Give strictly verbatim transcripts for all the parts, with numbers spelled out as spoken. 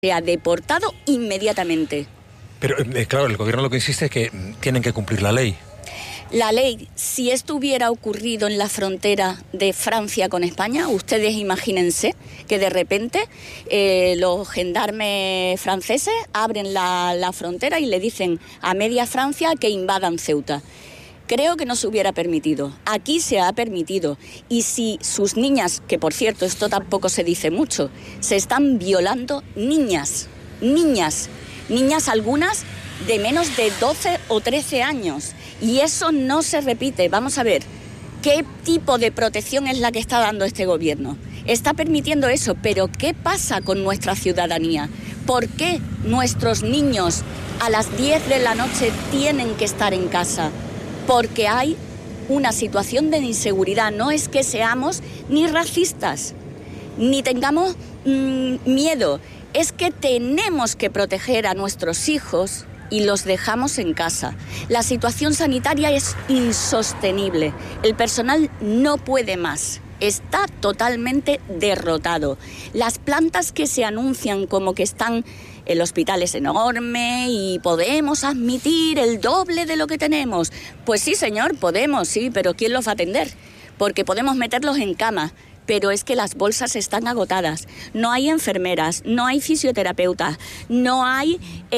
sea deportado inmediatamente. Pero, eh, claro, el gobierno lo que insiste es que tienen que cumplir la ley. La ley, si esto hubiera ocurrido en la frontera de Francia con España, ustedes imagínense que de repente eh, los gendarmes franceses abren la, la frontera y le dicen a media Francia que invadan Ceuta. Creo que no se hubiera permitido. Aquí se ha permitido. Y si sus niñas, que por cierto esto tampoco se dice mucho, se están violando niñas, niñas, niñas algunas de menos de doce o trece años. Y eso no se repite. Vamos a ver, ¿qué tipo de protección es la que está dando este gobierno? Está permitiendo eso, pero ¿qué pasa con nuestra ciudadanía? ¿Por qué nuestros niños a las diez de la noche tienen que estar en casa? Porque hay una situación de inseguridad. No es que seamos ni racistas, ni tengamos mmm, miedo. Es que tenemos que proteger a nuestros hijos y los dejamos en casa. La situación sanitaria es insostenible. El personal no puede más. Está totalmente derrotado. Las plantas que se anuncian como que están... El hospital es enorme y podemos admitir el doble de lo que tenemos. Pues sí, señor, podemos, sí, pero ¿quién los va a atender? Porque podemos meterlos en cama, pero es que las bolsas están agotadas. No hay enfermeras, no hay fisioterapeutas, no hay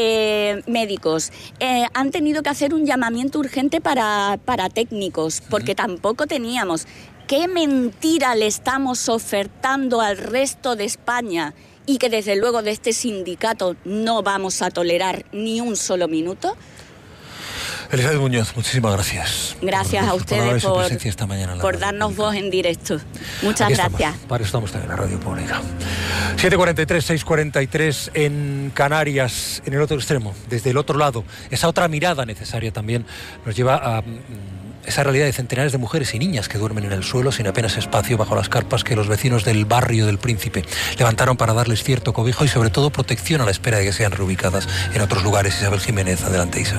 eh, médicos. Eh, han tenido que hacer un llamamiento urgente para, para técnicos, porque tampoco teníamos. ¿Qué mentira le estamos ofertando al resto de España? Y que desde luego de este sindicato no vamos a tolerar ni un solo minuto. Elizabeth Muñoz, muchísimas gracias. Gracias por, a ustedes por, por, esta mañana por darnos voz en directo. Muchas Aquí gracias. Estamos, para eso estamos también en la radio pública. siete cuarenta y tres, seis cuarenta y tres en Canarias, en el otro extremo, desde el otro lado. Esa otra mirada necesaria también nos lleva a... esa realidad de centenares de mujeres y niñas que duermen en el suelo sin apenas espacio bajo las carpas que los vecinos del barrio del Príncipe levantaron para darles cierto cobijo y sobre todo protección a la espera de que sean reubicadas en otros lugares. Isabel Jiménez, adelante, Isa.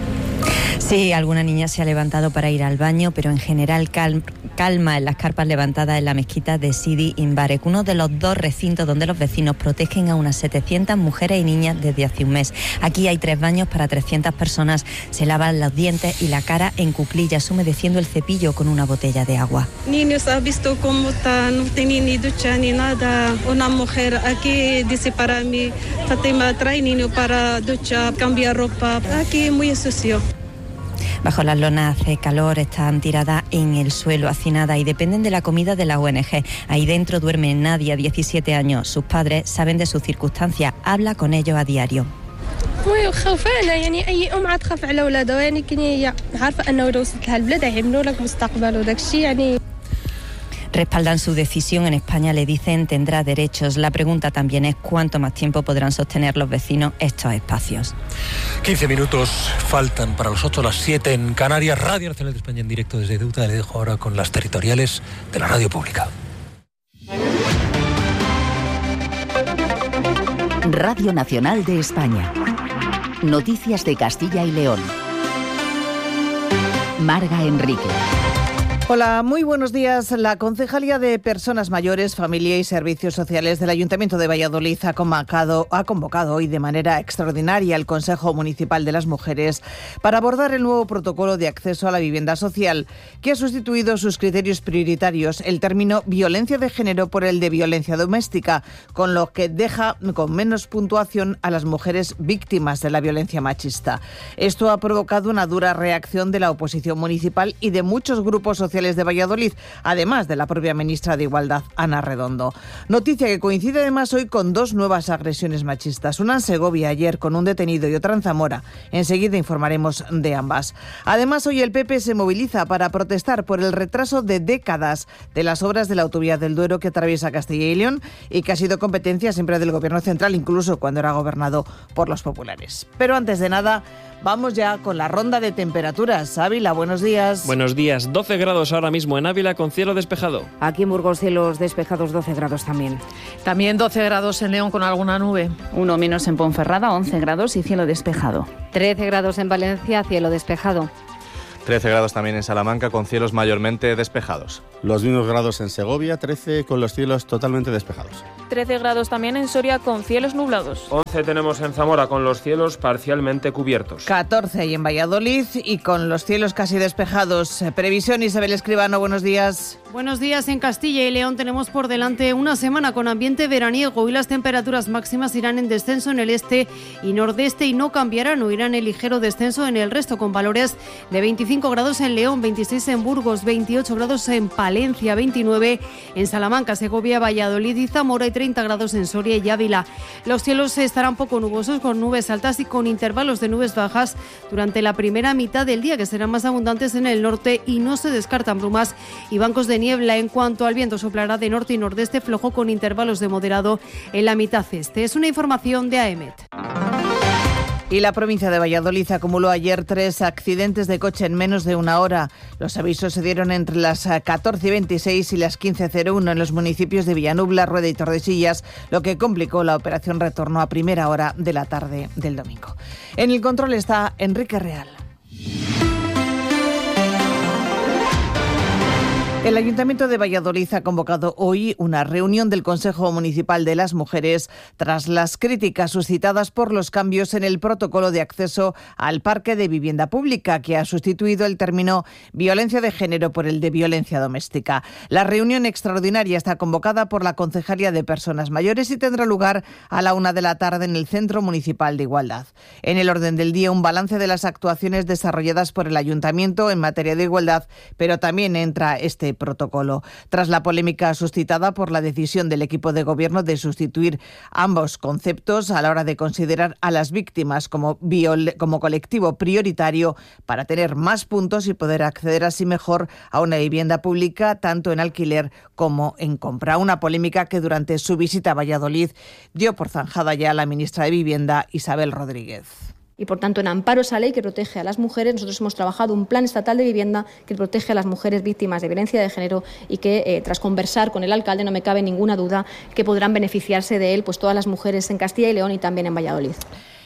Sí, alguna niña se ha levantado para ir al baño, pero en general cal- calma en las carpas levantadas en la mezquita de Sidi Imbarek, uno de los dos recintos donde los vecinos protegen a unas setecientas mujeres y niñas desde hace un mes. Aquí hay tres baños para trescientas personas. Se lavan los dientes y la cara en cuclillas, humedeciendo el cepillo con una botella de agua. Niños, ¿has visto cómo está? No tiene ni ducha ni nada. Una mujer aquí dice para mí, Fátima, trae niño para ducha, cambiar ropa. Aquí muy sucio. Bajo las lonas hace calor, están tiradas en el suelo, hacinadas y dependen de la comida de la O N G. Ahí dentro duerme Nadia, diecisiete años. Sus padres saben de sus circunstancias, habla con ellos a diario. Respaldan su decisión. En España le dicen tendrá derechos. La pregunta también es cuánto más tiempo podrán sostener los vecinos estos espacios. quince minutos faltan para los ocho, las siete en Canarias. Radio Nacional de España en directo desde Ceuta. Le dejo ahora con las territoriales de la radio pública. Radio Nacional de España. Noticias de Castilla y León. Marga Enrique. Hola, muy buenos días. La Concejalía de Personas Mayores, Familia y Servicios Sociales del Ayuntamiento de Valladolid ha convocado, ha convocado hoy de manera extraordinaria el Consejo Municipal de las Mujeres para abordar el nuevo protocolo de acceso a la vivienda social, que ha sustituido sus criterios prioritarios, el término violencia de género por el de violencia doméstica, con lo que deja con menos puntuación a las mujeres víctimas de la violencia machista. Esto ha provocado una dura reacción de la oposición municipal y de muchos grupos sociales de Valladolid, además de la propia ministra de Igualdad, Ana Redondo. Noticia que coincide además hoy con dos nuevas agresiones machistas, una en Segovia ayer con un detenido y otra en Zamora. Enseguida informaremos de ambas. Además, hoy el P P se moviliza para protestar por el retraso de décadas de las obras de la autovía del Duero que atraviesa Castilla y León y que ha sido competencia siempre del Gobierno central, incluso cuando era gobernado por los populares. Pero antes de nada, vamos ya con la ronda de temperaturas. Ávila, buenos días. Buenos días. doce grados ahora mismo en Ávila con cielo despejado. Aquí en Burgos cielos despejados, doce grados también. También doce grados en León con alguna nube. Uno menos en Ponferrada, once grados y cielo despejado. trece grados en Valencia, cielo despejado. trece grados también en Salamanca, con cielos mayormente despejados. Los mismos grados en Segovia, trece con los cielos totalmente despejados. trece grados también en Soria con cielos nublados. once tenemos en Zamora con los cielos parcialmente cubiertos. catorce ahí en Valladolid y con los cielos casi despejados. Previsión, Isabel Escribano, buenos días. Buenos días. En Castilla y León tenemos por delante una semana con ambiente veraniego y las temperaturas máximas irán en descenso en el este y nordeste y no cambiarán o irán en ligero descenso en el resto, con valores de veinticinco grados en León, veintiséis en Burgos, veintiocho grados en Palencia, veintinueve en Salamanca, Segovia, Valladolid y Zamora y treinta grados en Soria y Ávila. Los cielos estarán poco nubosos, con nubes altas y con intervalos de nubes bajas durante la primera mitad del día, que serán más abundantes en el norte, y no se descartan brumas y bancos de niebla. En cuanto al viento, soplará de norte y nordeste flojo con intervalos de moderado en la mitad este. Es una información de A E M E T. Y la provincia de Valladolid acumuló ayer tres accidentes de coche en menos de una hora. Los avisos se dieron entre las catorce y veintiséis y las quince cero uno en los municipios de Villanubla, Rueda y Tordesillas, lo que complicó la operación retorno a primera hora de la tarde del domingo. En el control está Enrique Real. El Ayuntamiento de Valladolid ha convocado hoy una reunión del Consejo Municipal de las Mujeres tras las críticas suscitadas por los cambios en el protocolo de acceso al parque de vivienda pública, que ha sustituido el término violencia de género por el de violencia doméstica. La reunión extraordinaria está convocada por la Concejalía de Personas Mayores y tendrá lugar a la una de la tarde en el Centro Municipal de Igualdad. En el orden del día, un balance de las actuaciones desarrolladas por el Ayuntamiento en materia de igualdad, pero también entra este protocolo. Tras la polémica suscitada por la decisión del equipo de gobierno de sustituir ambos conceptos a la hora de considerar a las víctimas como, viol- como colectivo prioritario para tener más puntos y poder acceder así mejor a una vivienda pública, tanto en alquiler como en compra. Una polémica que durante su visita a Valladolid dio por zanjada ya la ministra de Vivienda, Isabel Rodríguez. Y, por tanto, en amparo a esa ley que protege a las mujeres, nosotros hemos trabajado un plan estatal de vivienda que protege a las mujeres víctimas de violencia de género y que, eh, tras conversar con el alcalde, no me cabe ninguna duda que podrán beneficiarse de él pues todas las mujeres en Castilla y León y también en Valladolid.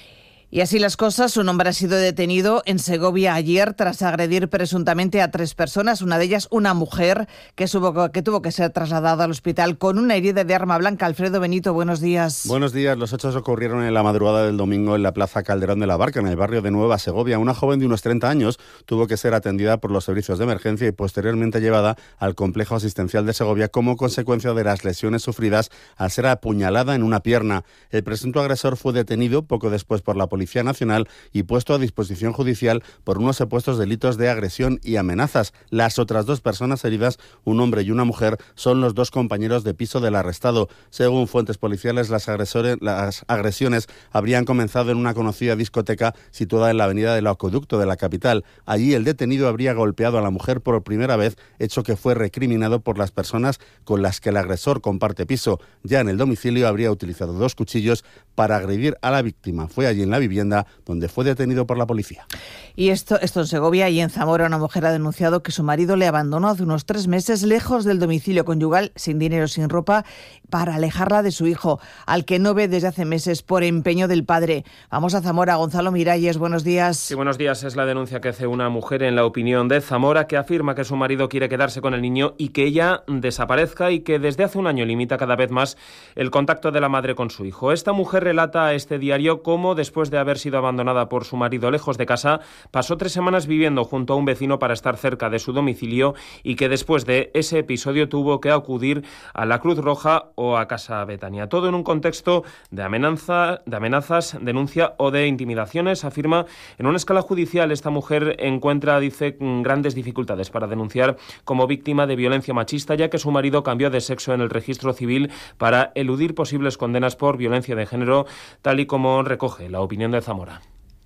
Y así las cosas, un hombre ha sido detenido en Segovia ayer tras agredir presuntamente a tres personas, una de ellas una mujer que, subo, que tuvo que ser trasladada al hospital con una herida de arma blanca. Alfredo Benito, buenos días. Buenos días. Los hechos ocurrieron en la madrugada del domingo en la Plaza Calderón de la Barca, en el barrio de Nueva Segovia. Una joven de unos treinta años tuvo que ser atendida por los servicios de emergencia y posteriormente llevada al complejo asistencial de Segovia como consecuencia de las lesiones sufridas al ser apuñalada en una pierna. El presunto agresor fue detenido poco después por la policía Policía Nacional y puesto a disposición judicial por unos supuestos delitos de agresión y amenazas. Las otras dos personas heridas, un hombre y una mujer, son los dos compañeros de piso del arrestado. Según fuentes policiales, las, agresores, las agresiones habrían comenzado en una conocida discoteca situada en la avenida del Acueducto de la capital. Allí el detenido habría golpeado a la mujer por primera vez, hecho que fue recriminado por las personas con las que el agresor comparte piso. Ya en el domicilio habría utilizado dos cuchillos para agredir a la víctima. Fue allí en la vivienda donde fue detenido por la policía. Y esto, esto en Segovia y en Zamora, una mujer ha denunciado que su marido le abandonó hace unos tres meses lejos del domicilio conyugal, sin dinero, sin ropa, para alejarla de su hijo, al que no ve desde hace meses por empeño del padre. Vamos a Zamora. Gonzalo Miralles, buenos días. Sí, buenos días. Es la denuncia que hace una mujer en La Opinión de Zamora, que afirma que su marido quiere quedarse con el niño y que ella desaparezca, y que desde hace un año limita cada vez más el contacto de la madre con su hijo. Esta mujer relata a este diario cómo, después de haber sido abandonada por su marido lejos de casa, pasó tres semanas viviendo junto a un vecino para estar cerca de su domicilio, y que después de ese episodio tuvo que acudir a la Cruz Roja o a Casa Betania. Todo en un contexto de amenaza, de amenazas, denuncia o de intimidaciones. Afirma, en una escala judicial, esta mujer encuentra, dice, grandes dificultades para denunciar como víctima de violencia machista, ya que su marido cambió de sexo en el registro civil para eludir posibles condenas por violencia de género, tal y como recoge La Opinión de Zamora.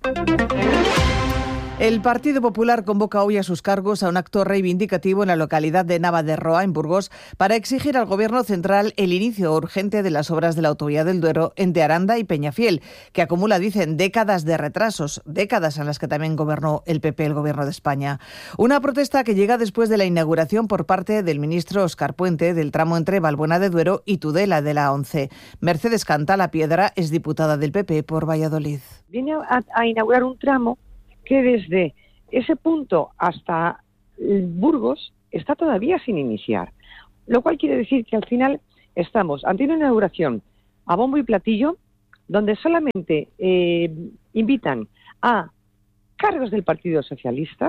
El Partido Popular convoca hoy a sus cargos a un acto reivindicativo en la localidad de Nava de Roa, en Burgos, para exigir al Gobierno central el inicio urgente de las obras de la autovía del Duero entre Aranda y Peñafiel, que acumula, dicen, décadas de retrasos, décadas en las que también gobernó el P P, el Gobierno de España. Una protesta que llega después de la inauguración por parte del ministro Óscar Puente del tramo entre Valbuena de Duero y Tudela de la once. Mercedes Cantalapiedra es diputada del P P por Valladolid. Viene a, a inaugurar un tramo que desde ese punto hasta Burgos está todavía sin iniciar, lo cual quiere decir que al final estamos ante una inauguración a bombo y platillo, donde solamente eh, invitan a cargos del Partido Socialista,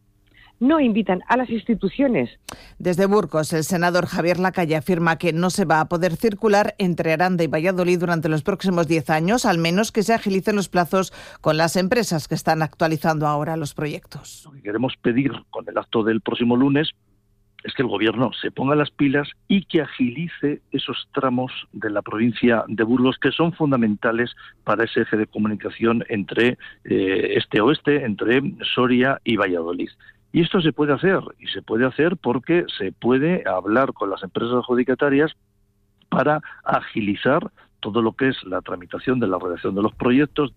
no invitan a las instituciones. Desde Burgos, el senador Javier Lacalle afirma que no se va a poder circular entre Aranda y Valladolid durante los próximos diez años, al menos que se agilicen los plazos con las empresas que están actualizando ahora los proyectos. Lo que queremos pedir con el acto del próximo lunes es que el Gobierno se ponga las pilas y que agilice esos tramos de la provincia de Burgos que son fundamentales para ese eje de comunicación entre eh, este-oeste, entre Soria y Valladolid. Y esto se puede hacer, y se puede hacer porque se puede hablar con las empresas adjudicatarias para agilizar todo lo que es la tramitación de la redacción de los proyectos.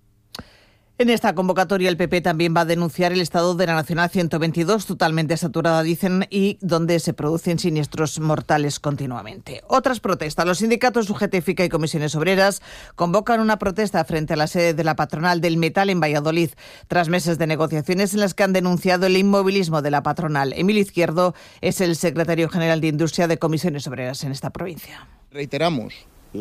En esta convocatoria el P P también va a denunciar el estado de la Nacional ciento veintidós, totalmente saturada, dicen, y donde se producen siniestros mortales continuamente. Otras protestas. Los sindicatos U G T, FICA y Comisiones Obreras convocan una protesta frente a la sede de la patronal del metal en Valladolid, tras meses de negociaciones en las que han denunciado el inmovilismo de la patronal. Emilio Izquierdo es el secretario general de Industria de Comisiones Obreras en esta provincia. Reiteramos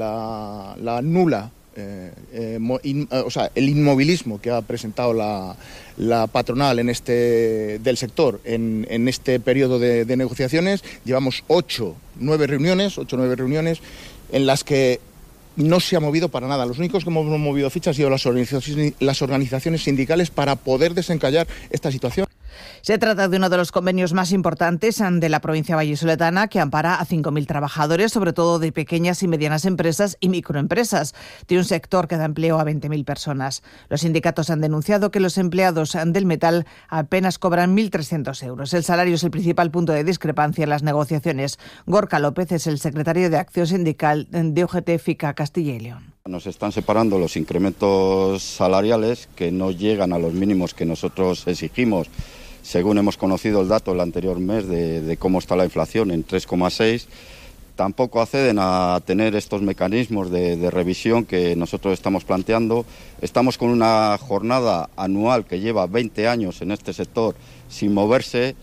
la, la nula Eh, eh, in, eh, o sea, el inmovilismo que ha presentado la, la patronal en este del sector en, en este periodo de, de negociaciones. Llevamos ocho, nueve reuniones, ocho, nueve reuniones en las que no se ha movido para nada. Los únicos que hemos movido fichas han sido las organizaciones, las organizaciones sindicales para poder desencallar esta situación. Se trata de uno de los convenios más importantes de la provincia vallisoletana, que ampara a cinco mil trabajadores, sobre todo de pequeñas y medianas empresas y microempresas, de un sector que da empleo a veinte mil personas. Los sindicatos han denunciado que los empleados del metal apenas cobran mil trescientos euros. El salario es el principal punto de discrepancia en las negociaciones. Gorka López es el secretario de Acción Sindical de U G T, FICA, Castilla y León. Nos están separando los incrementos salariales que no llegan a los mínimos que nosotros exigimos. Según hemos conocido el dato el anterior mes de, de cómo está la inflación en tres coma seis, tampoco acceden a tener estos mecanismos de, de revisión que nosotros estamos planteando. Estamos con una jornada anual que lleva veinte años en este sector sin moverse.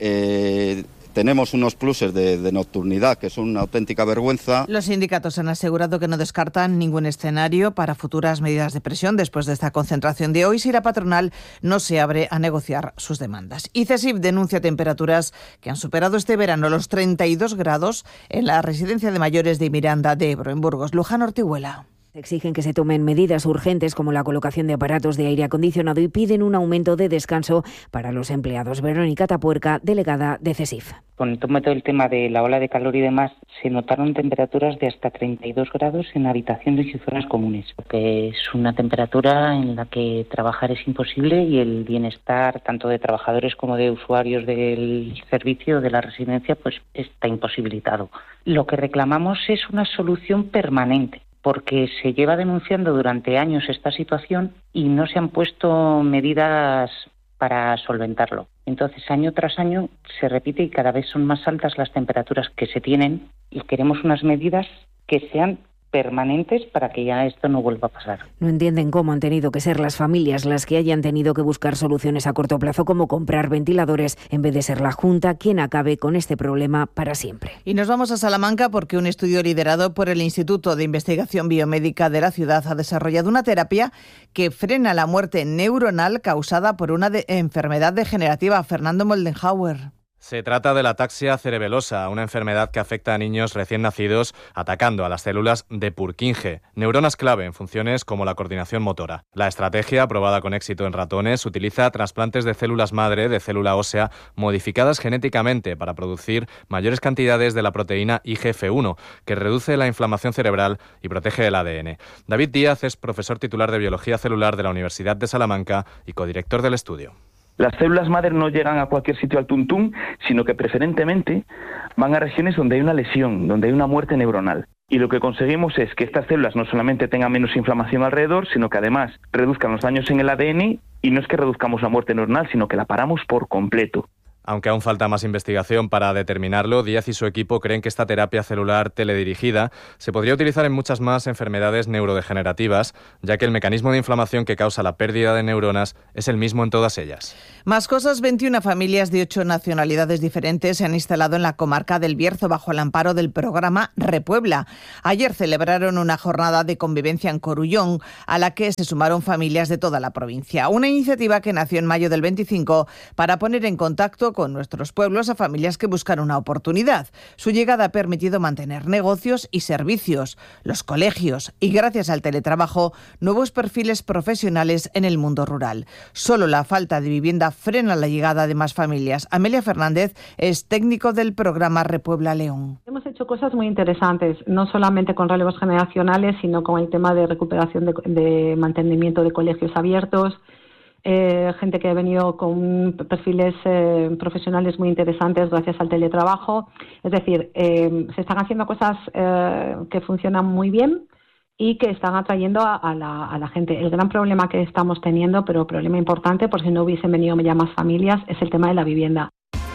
Eh, Tenemos unos pluses de, de nocturnidad que son una auténtica vergüenza. Los sindicatos han asegurado que no descartan ningún escenario para futuras medidas de presión después de esta concentración de hoy si la patronal no se abre a negociar sus demandas. Y CESIF denuncia temperaturas que han superado este verano los treinta y dos grados en la residencia de mayores de Miranda de Ebro, en Burgos. Luján Ortiguela. Exigen que se tomen medidas urgentes como la colocación de aparatos de aire acondicionado y piden un aumento de descanso para los empleados. Verónica Tapuerca, delegada de CESIF. Con todo el tema de la ola de calor y demás, se notaron temperaturas de hasta treinta y dos grados en habitaciones y zonas comunes, porque es una temperatura en la que trabajar es imposible y el bienestar tanto de trabajadores como de usuarios del servicio de la residencia pues está imposibilitado. Lo que reclamamos es una solución permanente, porque se lleva denunciando durante años esta situación y no se han puesto medidas para solventarlo. Entonces, año tras año se repite y cada vez son más altas las temperaturas que se tienen y queremos unas medidas que sean permanentes para que ya esto no vuelva a pasar. No entienden cómo han tenido que ser las familias las que hayan tenido que buscar soluciones a corto plazo, como comprar ventiladores, en vez de ser la Junta quien acabe con este problema para siempre. Y nos vamos a Salamanca porque un estudio liderado por el Instituto de Investigación Biomédica de la ciudad ha desarrollado una terapia que frena la muerte neuronal causada por una de- enfermedad degenerativa. Fernando Moldenhauer. Se trata de la ataxia cerebelosa, una enfermedad que afecta a niños recién nacidos atacando a las células de Purkinje, neuronas clave en funciones como la coordinación motora. La estrategia, probada con éxito en ratones, utiliza trasplantes de células madre de célula ósea modificadas genéticamente para producir mayores cantidades de la proteína I G F uno, que reduce la inflamación cerebral y protege el A D N. David Díaz es profesor titular de Biología Celular de la Universidad de Salamanca y codirector del estudio. Las células madre no llegan a cualquier sitio al tuntún, sino que preferentemente van a regiones donde hay una lesión, donde hay una muerte neuronal. Y lo que conseguimos es que estas células no solamente tengan menos inflamación alrededor, sino que además reduzcan los daños en el A D N, y no es que reduzcamos la muerte neuronal, sino que la paramos por completo. Aunque aún falta más investigación para determinarlo, Díaz y su equipo creen que esta terapia celular teledirigida se podría utilizar en muchas más enfermedades neurodegenerativas, ya que el mecanismo de inflamación que causa la pérdida de neuronas es el mismo en todas ellas. Más cosas, veintiuna familias de ocho nacionalidades diferentes se han instalado en la comarca del Bierzo bajo el amparo del programa Repuebla. Ayer celebraron una jornada de convivencia en Corullón, a la que se sumaron familias de toda la provincia. Una iniciativa que nació en mayo del veinticinco para poner en contacto con nuestros pueblos a familias que buscan una oportunidad. Su llegada ha permitido mantener negocios y servicios, los colegios y, gracias al teletrabajo, nuevos perfiles profesionales en el mundo rural. Solo la falta de vivienda frena la llegada de más familias. Amelia Fernández es técnico del programa Repuebla León. Hemos hecho cosas muy interesantes, no solamente con relevos generacionales, sino con el tema de recuperación de, de mantenimiento de colegios abiertos, Eh, gente que ha venido con perfiles eh, profesionales muy interesantes gracias al teletrabajo. Es decir, eh, se están haciendo cosas eh, que funcionan muy bien y que están atrayendo a, a, la, a la gente. El gran problema que estamos teniendo, pero problema importante, por si no hubiesen venido ya más familias, es el tema de la vivienda.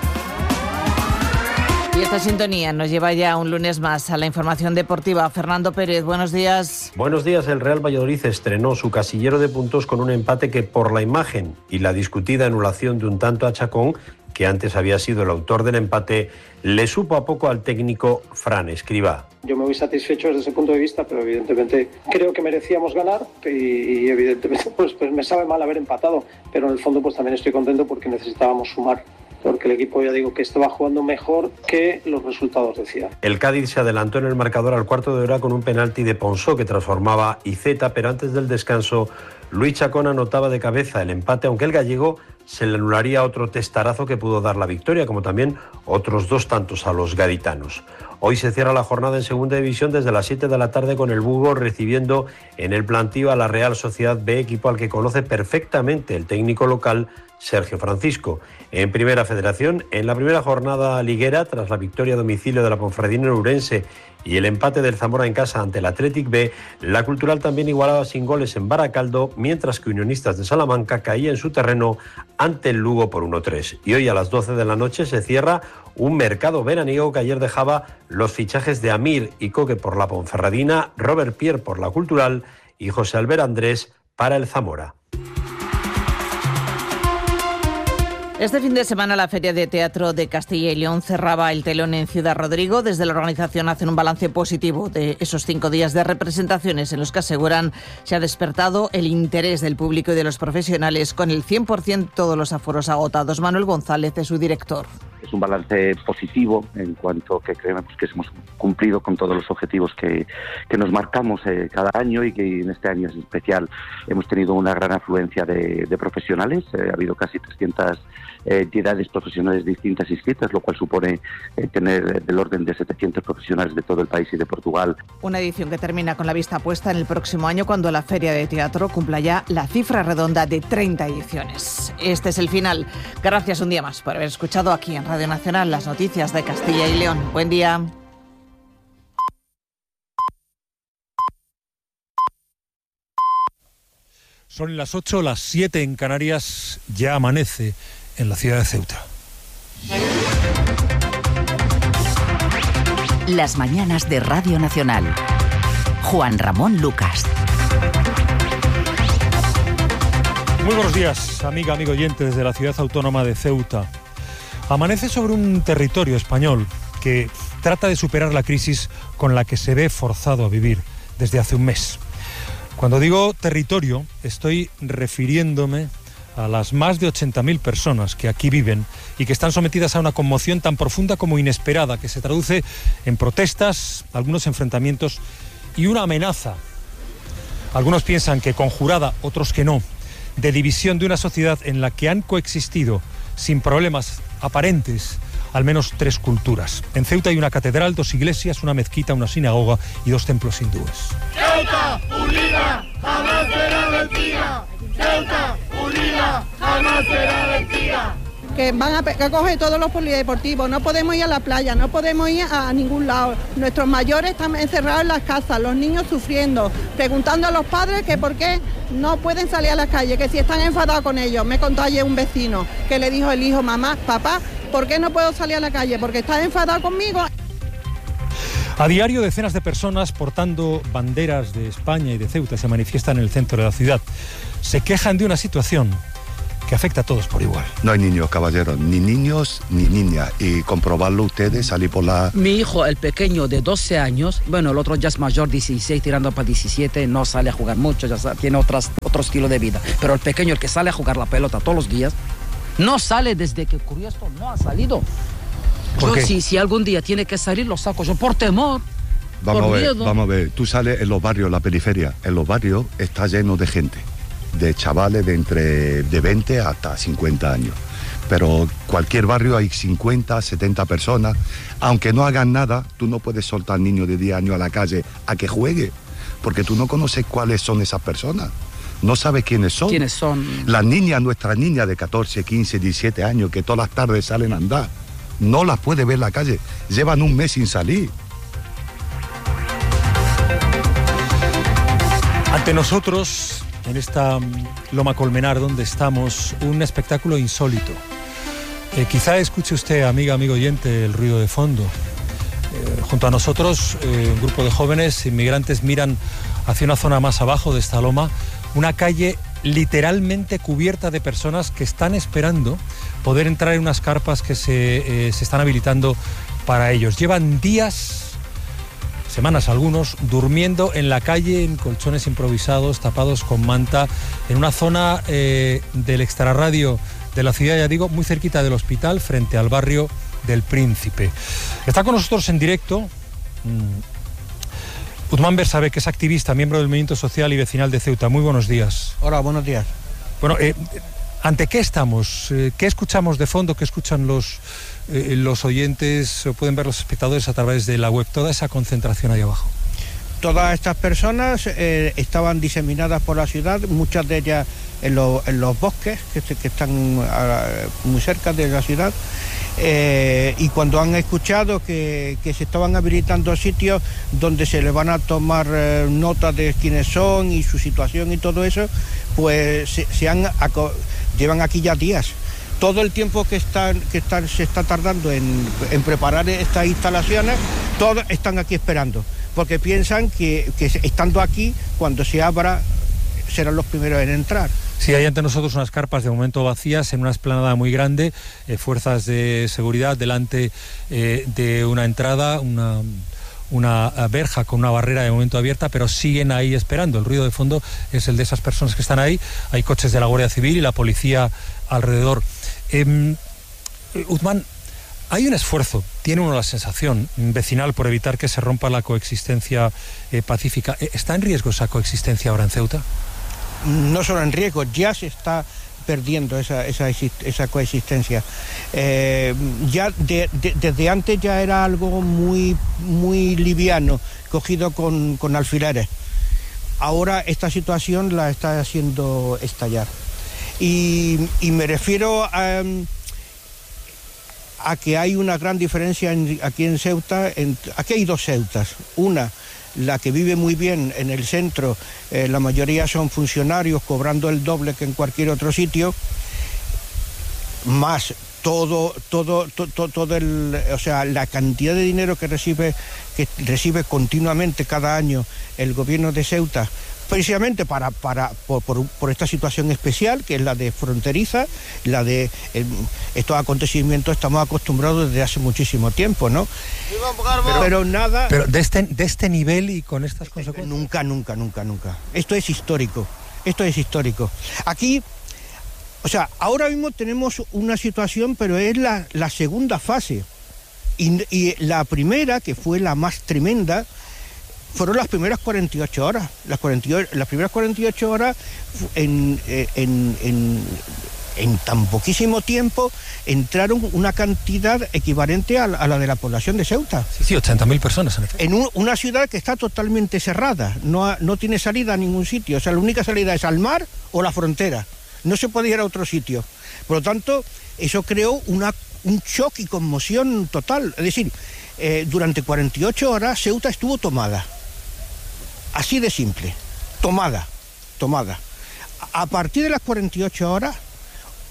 Y esta sintonía nos lleva ya un lunes más a la información deportiva. Fernando Pérez, buenos días. Buenos días. El Real Valladolid estrenó su casillero de puntos con un empate que, por la imagen y la discutida anulación de un tanto a Chacón, que antes había sido el autor del empate, le supo a poco al técnico Fran Escribá. Yo me voy satisfecho desde ese punto de vista, pero evidentemente creo que merecíamos ganar y, y evidentemente pues, pues me sabe mal haber empatado, pero en el fondo pues también estoy contento porque necesitábamos sumar, porque el equipo, ya digo, que estaba jugando mejor que los resultados decían. El Cádiz se adelantó en el marcador al cuarto de hora con un penalti de Ponsó que transformaba Iceta, pero antes del descanso Luis Chacón anotaba de cabeza el empate, aunque el gallego se le anularía otro testarazo que pudo dar la victoria, como también otros dos tantos a los gaditanos. Hoy se cierra la jornada en segunda división desde las siete de la tarde con el Bugo recibiendo en el plantío a la Real Sociedad B, equipo al que conoce perfectamente el técnico local Sergio Francisco. En Primera Federación, en la primera jornada liguera, tras la victoria a domicilio de la Ponferradina en Ourense y el empate del Zamora en casa ante el Athletic B, la Cultural también igualaba sin goles en Baracaldo, mientras que Unionistas de Salamanca caía en su terreno ante el Lugo por uno tres. Y hoy a las doce de la noche se cierra un mercado veraniego que ayer dejaba los fichajes de Amir y Coque por la Ponferradina, Robert Pierre por la Cultural y José Albert Andrés para el Zamora. Este fin de semana la Feria de Teatro de Castilla y León cerraba el telón en Ciudad Rodrigo. Desde la organización hacen un balance positivo de esos cinco días de representaciones en los que aseguran se ha despertado el interés del público y de los profesionales con el cien por ciento todos los aforos agotados. Manuel González es su director. Es un balance positivo en cuanto que creemos que hemos cumplido con todos los objetivos que, que nos marcamos eh, cada año y que en este año es especial. Hemos tenido una gran afluencia de, de profesionales, eh, ha habido casi trescientas eh, entidades profesionales distintas inscritas, lo cual supone eh, tener del orden de setecientos profesionales de todo el país y de Portugal. Una edición que termina con la vista puesta en el próximo año cuando la Feria de Teatro cumpla ya la cifra redonda de treinta ediciones. Este es el final. Gracias un día más por haber escuchado aquí en Radio Nacional las noticias de Castilla y León. Buen día. Son las ocho, las siete en Canarias, ya amanece en la ciudad de Ceuta. Las mañanas de Radio Nacional. Juan Ramón Lucas. Muy buenos días, amiga, amigo oyente desde la ciudad autónoma de Ceuta. Amanece sobre un territorio español que trata de superar la crisis con la que se ve forzado a vivir desde hace un mes. Cuando digo territorio, estoy refiriéndome a las más de ochenta mil personas que aquí viven y que están sometidas a una conmoción tan profunda como inesperada, que se traduce en protestas, algunos enfrentamientos y una amenaza. Algunos piensan que conjurada, otros que no, de división de una sociedad en la que han coexistido sin problemas aparentes al menos tres culturas. En Ceuta hay una catedral, dos iglesias, una mezquita, una sinagoga y dos templos hindúes. Ceuta unida jamás será vencida. Ceuta unida jamás será vencida. Que van a, a coger todos los polideportivos, no podemos ir a la playa, no podemos ir a, a ningún lado. Nuestros mayores están encerrados en las casas, los niños sufriendo, preguntando a los padres que por qué no pueden salir a la calle, que si están enfadados con ellos. Me contó ayer un vecino que le dijo el hijo, mamá, papá, ¿Por qué no puedo salir a la calle? ¿Porque estás enfadado conmigo? A diario, decenas de personas portando banderas de España y de Ceuta se manifiestan en el centro de la ciudad. Se quejan de una situación que afecta a todos por igual. No hay niños, caballeros, ni niños ni niñas. Y comprobarlo ustedes, salir por la... Mi hijo, el pequeño de doce años, bueno, el otro ya es mayor, dieciséis, tirando para diecisiete, no sale a jugar mucho, ya sabe, tiene otras, otro estilo de vida. Pero el pequeño, el que sale a jugar la pelota todos los días, no sale desde que ocurrió esto, no ha salido. Yo, si, si algún día tiene que salir, lo saco yo por temor, vamos por a ver, miedo. Vamos a ver, tú sales en los barrios, la periferia, en los barrios está lleno de gente, de chavales de entre de veinte hasta cincuenta años. Pero cualquier barrio hay cincuenta, setenta personas. Aunque no hagan nada, tú no puedes soltar al niño de diez años a la calle a que juegue, porque tú no conoces cuáles son esas personas. No sabes quiénes son. ¿Quiénes son? Las niñas, nuestras niñas de catorce, quince, diecisiete años, que todas las tardes salen a andar, no las puede ver en la calle. Llevan un mes sin salir. Ante nosotros, en esta Loma Colmenar donde estamos, un espectáculo insólito. Eh, quizá escuche usted, amiga, amigo oyente, el ruido de fondo. Eh, junto a nosotros, eh, un grupo de jóvenes inmigrantes miran hacia una zona más abajo de esta loma, una calle literalmente cubierta de personas que están esperando poder entrar en unas carpas que se, eh, se están habilitando para ellos. Llevan días, semanas algunos, durmiendo en la calle en colchones improvisados, tapados con manta, en una zona eh, del extrarradio de la ciudad, ya digo, muy cerquita del hospital, frente al barrio del Príncipe. Está con nosotros en directo mmm, Uthman Bersabe, que es activista, miembro del Movimiento Social y Vecinal de Ceuta. Muy buenos días. Hola, buenos días. Bueno, eh, ¿ante qué estamos? Eh, ¿Qué escuchamos de fondo? ¿Qué escuchan los, eh, los oyentes? ¿O pueden ver los espectadores a través de la web? Toda esa concentración ahí abajo. Todas estas personas eh, estaban diseminadas por la ciudad, muchas de ellas en, lo, en los bosques que, que están a, muy cerca de la ciudad. Eh, y cuando han escuchado que, que se estaban habilitando sitios donde se les van a tomar eh, nota de quiénes son y su situación y todo eso, pues se, se han llevan aquí ya días. Todo el tiempo que están que están se está tardando en, en preparar estas instalaciones, todos están aquí esperando, porque piensan que, que estando aquí, cuando se abra, serán los primeros en entrar. Sí, hay ante nosotros unas carpas de momento vacías en una explanada muy grande, eh, fuerzas de seguridad delante eh, de una entrada, una, una verja con una barrera de momento abierta, pero siguen ahí esperando. El ruido de fondo es el de esas personas que están ahí. Hay coches de la Guardia Civil y la policía alrededor. Eh, Uthman, hay un esfuerzo, tiene uno la sensación vecinal, por evitar que se rompa la coexistencia eh, pacífica. ¿Está en riesgo esa coexistencia ahora en Ceuta? No solo en riesgo, ya se está perdiendo esa, esa, esa coexistencia. Eh, ya de, de, desde antes ya era algo muy, muy liviano, cogido con, con alfileres. Ahora esta situación la está haciendo estallar. Y, y me refiero a, a que hay una gran diferencia en, aquí en Ceuta. En, aquí hay dos Ceutas. Una, la que vive muy bien en el centro, eh, la mayoría son funcionarios cobrando el doble que en cualquier otro sitio, más todo, todo, todo, todo el, o sea, la cantidad de dinero que recibe, que recibe continuamente cada año el gobierno de Ceuta, precisamente para, para, por, por, por esta situación especial, que es la de fronteriza, la de eh, estos acontecimientos estamos acostumbrados desde hace muchísimo tiempo, ¿no? Pero, pero nada... Pero de este, de este nivel y con estas consecuencias... Nunca, nunca, nunca, nunca. Esto es histórico, esto es histórico. Aquí, o sea, ahora mismo tenemos una situación, pero es la, la segunda fase. Y, y la primera, que fue la más tremenda, fueron las primeras cuarenta y ocho horas. Las, cuarenta y ocho, las primeras cuarenta y ocho horas, en, en, en, en tan poquísimo tiempo, entraron una cantidad equivalente a la, a la de la población de Ceuta. Sí, sí, ochenta mil personas. En, en un, una ciudad que está totalmente cerrada, no, ha, no tiene salida a ningún sitio. O sea, la única salida es al mar o la frontera. No se puede ir a otro sitio. Por lo tanto, eso creó una, un shock y conmoción total. Es decir, eh, durante cuarenta y ocho horas Ceuta estuvo tomada. Así de simple, tomada, tomada. A partir de las cuarenta y ocho horas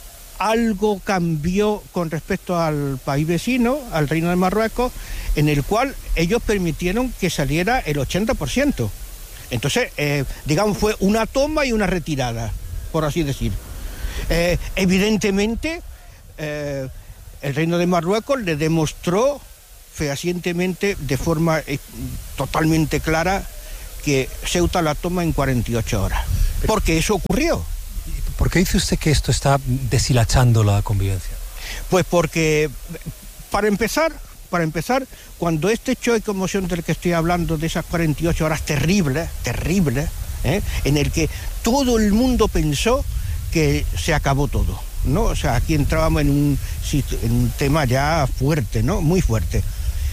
algo cambió con respecto al país vecino, al Reino de Marruecos, en el cual ellos permitieron que saliera el ochenta por ciento. Entonces, eh, digamos, fue una toma y una retirada, por así decir. Eh, evidentemente, eh, el Reino de Marruecos le demostró fehacientemente, de forma eh, totalmente clara, que Ceuta la toma en cuarenta y ocho horas. Porque eso ocurrió. ¿Por qué dice usted que esto está deshilachando la convivencia? Pues porque, para empezar, para empezar, cuando este hecho de conmoción del que estoy hablando, de esas cuarenta y ocho horas terribles, terribles, ¿eh? en el que todo el mundo pensó que se acabó todo, ¿no? O sea, aquí entrábamos en un, en un tema ya fuerte, ¿no? Muy fuerte.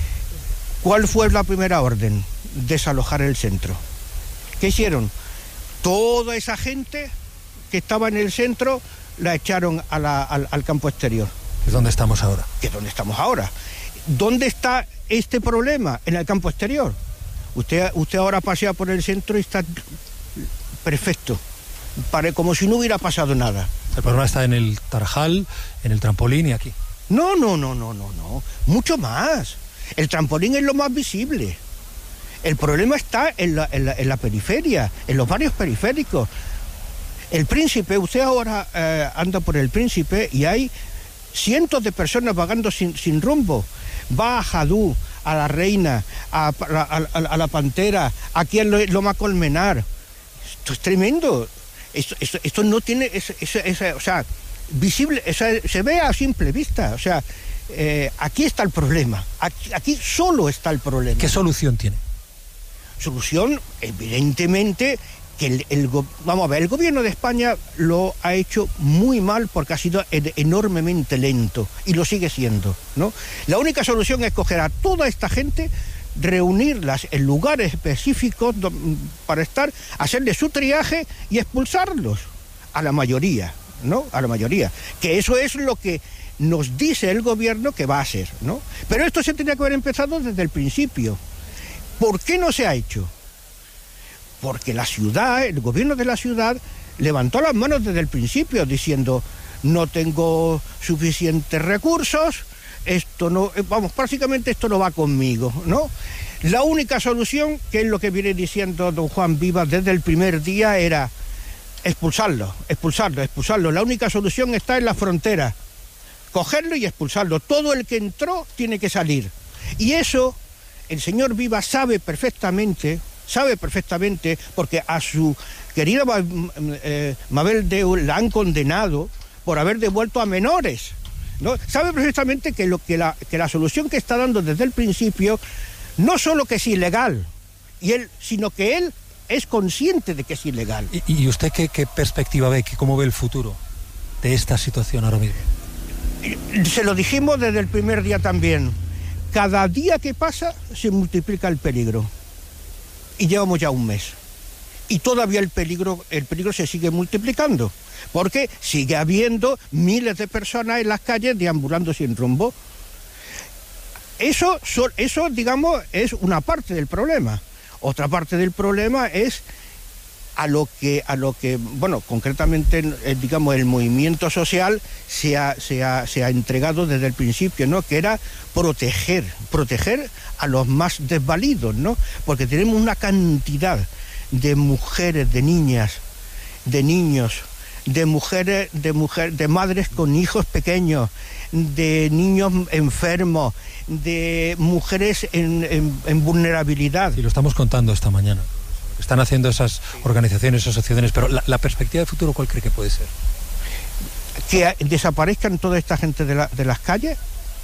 ¿Cuál fue la primera orden? Desalojar el centro. ¿Qué hicieron? Toda esa gente que estaba en el centro la echaron a la, al, al campo exterior. ¿Es donde estamos ahora? Que es donde estamos ahora. ¿Dónde está este problema? En el campo exterior. Usted, usted ahora pasea por el centro y está perfecto, para, como si no hubiera pasado nada. El problema está en el Tarajal, en el trampolín y aquí. No, no, no, no, no, no. Mucho más. El trampolín es lo más visible. El problema está en la, en la, en la periferia, en los barrios periféricos. El Príncipe, usted ahora eh, anda por el Príncipe y hay cientos de personas vagando sin, sin rumbo. Va a Jadú, a la Reina, a, a, a, a la Pantera, aquí en Loma Colmenar. Esto es tremendo. Esto, esto, esto no tiene, esa, esa, esa, o sea, visible, esa, se ve a simple vista. O sea, eh, aquí está el problema. Aquí, aquí solo está el problema. ¿Qué solución tiene? Solución, evidentemente, que el, el, vamos a ver, el gobierno de España lo ha hecho muy mal porque ha sido enormemente lento y lo sigue siendo, ¿no? La única solución es coger a toda esta gente, reunirlas en lugares específicos para estar, hacerle su triaje y expulsarlos a la mayoría, ¿no? A la mayoría. Que eso es lo que nos dice el gobierno que va a hacer, ¿no? Pero esto se tenía que haber empezado desde el principio. ¿Por qué no se ha hecho? Porque la ciudad, el gobierno de la ciudad, levantó las manos desde el principio diciendo: no tengo suficientes recursos, esto no, vamos, prácticamente esto no va conmigo, ¿no? La única solución, que es lo que viene diciendo don Juan Vivas desde el primer día, era expulsarlo, expulsarlo, expulsarlo. La única solución está en la frontera, cogerlo y expulsarlo. Todo el que entró tiene que salir. Y eso el señor Vivas sabe perfectamente, sabe perfectamente, porque a su querida eh, Mabel Deu la han condenado por haber devuelto a menores, ¿no? Sabe perfectamente que, lo, que, la, que la solución que está dando desde el principio no solo que es ilegal, y él, sino que él es consciente de que es ilegal. ¿Y, y usted qué, qué perspectiva ve, qué, cómo ve el futuro de esta situación ahora mismo? Se lo dijimos desde el primer día también. Cada día que pasa se multiplica el peligro. Y llevamos ya un mes. Y todavía el peligro, el peligro se sigue multiplicando. Porque sigue habiendo miles de personas en las calles deambulando sin rumbo. Eso, eso, digamos, es una parte del problema. Otra parte del problema es a lo que, a lo que bueno, concretamente, digamos, el movimiento social se ha, se ha, se ha entregado desde el principio, ¿no? Que era proteger, proteger a los más desvalidos, ¿no? Porque tenemos una cantidad de mujeres, de niñas, de niños, de mujeres, de mujeres, de madres con hijos pequeños, de niños enfermos, de mujeres en, en, en vulnerabilidad. Y lo estamos contando esta mañana. Están haciendo esas organizaciones, asociaciones, pero la, la perspectiva de futuro, ¿cuál cree que puede ser? Que desaparezcan toda esta gente de, la, de las calles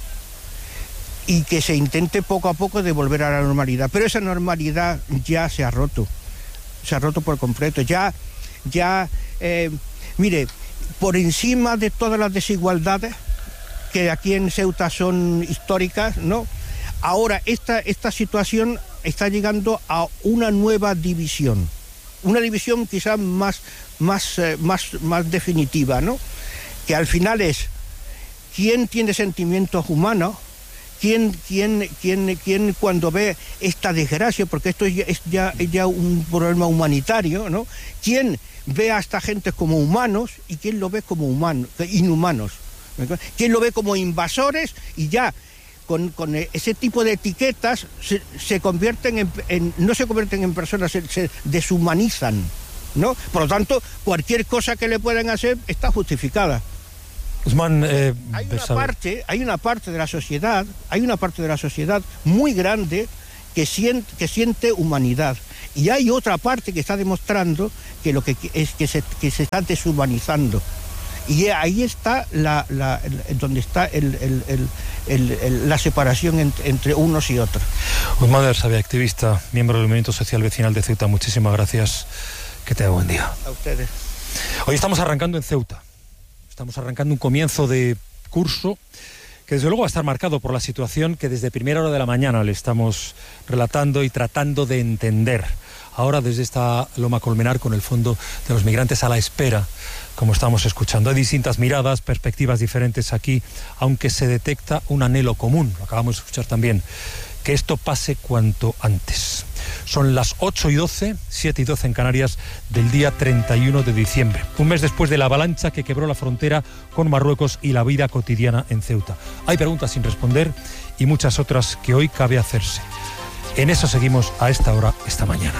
y que se intente poco a poco devolver a la normalidad. Pero esa normalidad ya se ha roto, se ha roto por completo. Ya, ya, eh, mire, por encima de todas las desigualdades que aquí en Ceuta son históricas, ¿no? Ahora esta, esta situación está llegando a una nueva división, una división quizás más, más, eh, más, más definitiva, ¿no? Que al final es quién tiene sentimientos humanos, quién, quién, quién, quién cuando ve esta desgracia, porque esto es ya, es ya, es ya un problema humanitario, ¿no? Quién ve a esta gente como humanos y quién lo ve como humanos, inhumanos. ¿Quién lo ve como invasores? Y ya con, con ese tipo de etiquetas se, se convierten en, en, no se convierten en personas, se, se deshumanizan, ¿no? Por lo tanto, cualquier cosa que le puedan hacer está justificada. Usman, eh, hay una parte, hay una parte de la sociedad, hay una parte de la sociedad muy grande que siente, que siente humanidad. Y hay otra parte que está demostrando que lo que es que se, que se está deshumanizando. Y ahí está la, la, el, donde está el, el, el, el, el, la separación entre, entre unos y otros. Usman Bersabé, activista, miembro del Movimiento Social Vecinal de Ceuta, muchísimas gracias. Que tenga buen día. A ustedes. Hoy estamos arrancando en Ceuta. Estamos arrancando un comienzo de curso que desde luego va a estar marcado por la situación que desde primera hora de la mañana le estamos relatando y tratando de entender. Ahora desde esta Loma Colmenar con el Fondo de los Migrantes a la espera, como estamos escuchando. Hay distintas miradas, perspectivas diferentes aquí, aunque se detecta un anhelo común, lo acabamos de escuchar también, que esto pase cuanto antes. Son las ocho y doce, siete y doce en Canarias, del día treinta y uno de diciembre, un mes después de la avalancha que quebró la frontera con Marruecos y la vida cotidiana en Ceuta. Hay preguntas sin responder y muchas otras que hoy cabe hacerse. En eso seguimos a esta hora, esta mañana.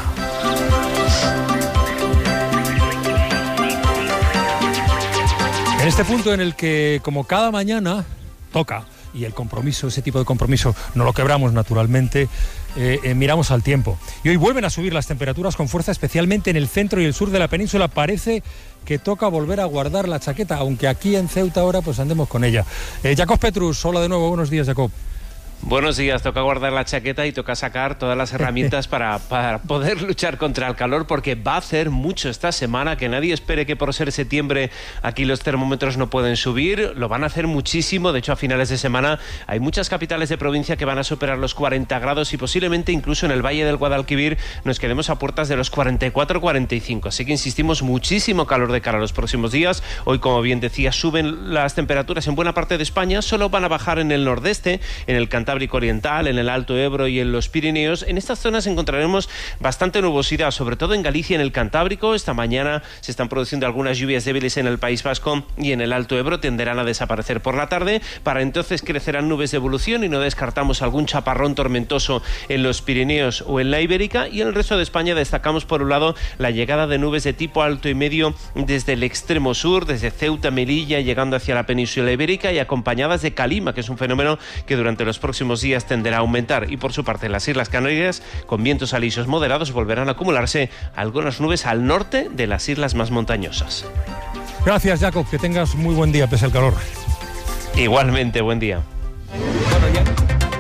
En este punto en el que, como cada mañana, toca, y el compromiso, ese tipo de compromiso, no lo quebramos naturalmente, eh, eh, miramos al tiempo. Y hoy vuelven a subir las temperaturas con fuerza, especialmente en el centro y el sur de la península. Parece que toca volver a guardar la chaqueta, aunque aquí en Ceuta ahora pues andemos con ella. Eh, Jacob Petrus, hola de nuevo, buenos días, Jacob. Buenos días, toca guardar la chaqueta y toca sacar todas las herramientas para, para poder luchar contra el calor, porque va a hacer mucho esta semana, que nadie espere que por ser septiembre aquí los termómetros no pueden subir, lo van a hacer muchísimo. De hecho, a finales de semana hay muchas capitales de provincia que van a superar los cuarenta grados y posiblemente incluso en el Valle del Guadalquivir nos quedemos a puertas de los cuarenta y cuatro cuarenta y cinco, así que insistimos, muchísimo calor de cara a los próximos días. Hoy, como bien decía, suben las temperaturas en buena parte de España, solo van a bajar en el nordeste, en el Cantábrico Oriental, en el Alto Ebro y en los Pirineos. En estas zonas encontraremos bastante nubosidad, sobre todo en Galicia y en el Cantábrico. Esta mañana se están produciendo algunas lluvias débiles en el País Vasco y en el Alto Ebro tenderán a desaparecer por la tarde. Para entonces crecerán nubes de evolución y no descartamos algún chaparrón tormentoso en los Pirineos o en la Ibérica. Y en el resto de España destacamos por un lado la llegada de nubes de tipo alto y medio desde el extremo sur, desde Ceuta, Melilla, llegando hacia la península ibérica y acompañadas de calima, que es un fenómeno que durante los próximos días tenderá a aumentar. Y por su parte, las Islas Canarias, con vientos alisios moderados, volverán a acumularse algunas nubes al norte de las islas más montañosas. Gracias, Jacob, que tengas muy buen día pese al calor. Igualmente, buen día. Bueno, ya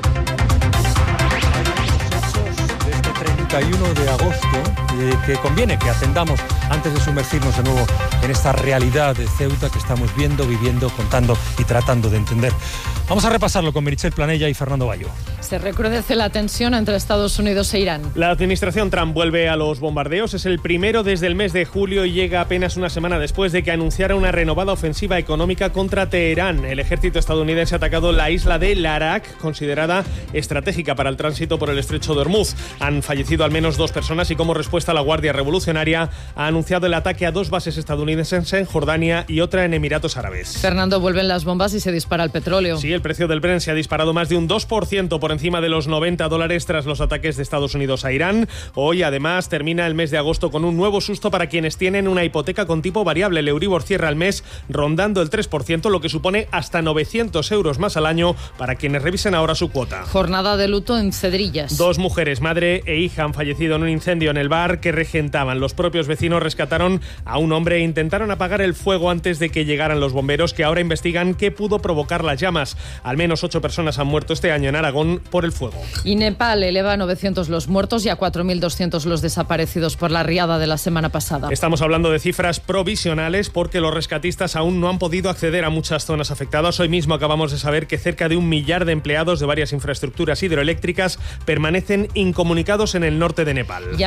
de este treinta y uno de agosto, eh, que conviene que atendamos antes de sumergirnos de nuevo en esta realidad de Ceuta que estamos viendo, viviendo, contando y tratando de entender. Vamos a repasarlo con Meritxell Planella y Fernando Bayo. Se recrudece la tensión entre Estados Unidos e Irán. La administración Trump vuelve a los bombardeos. Es el primero desde el mes de julio y llega apenas una semana después de que anunciara una renovada ofensiva económica contra Teherán. El ejército estadounidense ha atacado la isla de Larak, considerada estratégica para el tránsito por el estrecho de Hormuz. Han fallecido al menos dos personas y como respuesta la Guardia Revolucionaria ha anunciado el ataque a dos bases estadounidenses en Jordania y otra en Emiratos Árabes. Fernando, vuelven las bombas y se dispara el petróleo. Sí, el precio del Brent se ha disparado más de un dos por ciento por encima de los noventa dólares tras los ataques de Estados Unidos a Irán. Hoy, además, termina el mes de agosto con un nuevo susto para quienes tienen una hipoteca con tipo variable. El Euribor cierra el mes rondando el tres por ciento, lo que supone hasta novecientos euros más al año para quienes revisen ahora su cuota. Jornada de luto en Cedrillas. Dos mujeres, madre e hija, han fallecido en un incendio en el bar que regentaban. Los propios vecinos rescataron a un hombre e intentaron apagar el fuego antes de que llegaran los bomberos, que ahora investigan qué pudo provocar las llamas. Al menos ocho personas han muerto este año en Aragón por el fuego. Y Nepal eleva a novecientos los muertos y a cuatro mil doscientos los desaparecidos por la riada de la semana pasada. Estamos hablando de cifras provisionales porque los rescatistas aún no han podido acceder a muchas zonas afectadas. Hoy mismo acabamos de saber que cerca de un millar de empleados de varias infraestructuras hidroeléctricas permanecen incomunicados en el norte de Nepal. Y a medianoche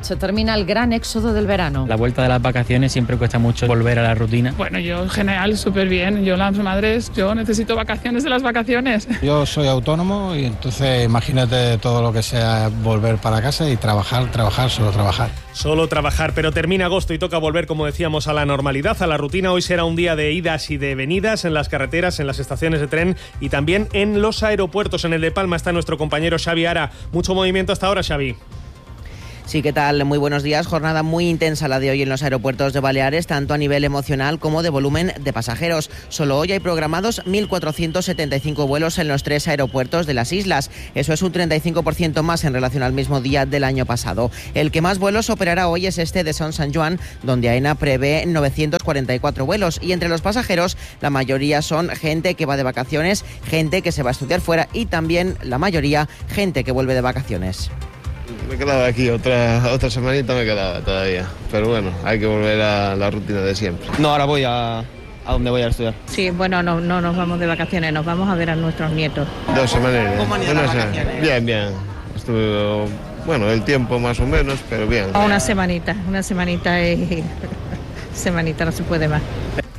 Elche termina el gran éxodo del verano. La vuelta de las vacaciones siempre cuesta mucho volver a la rutina. Bueno, yo en general súper bien. Yo las madres, yo necesito vacaciones de las vacaciones. Yo soy autónomo y entonces imagínate todo lo que sea volver para casa y trabajar, trabajar, solo trabajar. Solo trabajar, pero termina agosto y toca volver, como decíamos, a la normalidad, a la rutina. Hoy será un día de idas y de venidas en las carreteras, en las estaciones de tren y también en los aeropuertos. En el de Palma está nuestro compañero Xavi Ara. Mucho movimiento hasta ahora, Xavi. Sí, ¿qué tal? Muy buenos días. Jornada muy intensa la de hoy en los aeropuertos de Baleares, tanto a nivel emocional como de volumen de pasajeros. Solo hoy hay programados mil cuatrocientos setenta y cinco vuelos en los tres aeropuertos de las islas. Eso es un treinta y cinco por ciento más en relación al mismo día del año pasado. El que más vuelos operará hoy es este de Son San Juan, donde AENA prevé novecientos cuarenta y cuatro vuelos. Y entre los pasajeros, la mayoría son gente que va de vacaciones, gente que se va a estudiar fuera y también, la mayoría, gente que vuelve de vacaciones. Me quedaba aquí, otra otra semanita me quedaba todavía. Pero bueno, hay que volver a la rutina de siempre. No, ahora voy a, a donde voy a estudiar. Sí, bueno, no, no nos vamos de vacaciones, nos vamos a ver a nuestros nietos. Dos semanas. ¿Cómo han ido las vacaciones? Bien, bien. Estuve, bueno, el tiempo más o menos, pero bien. Una semanita, una semanita y... semanita no se puede más.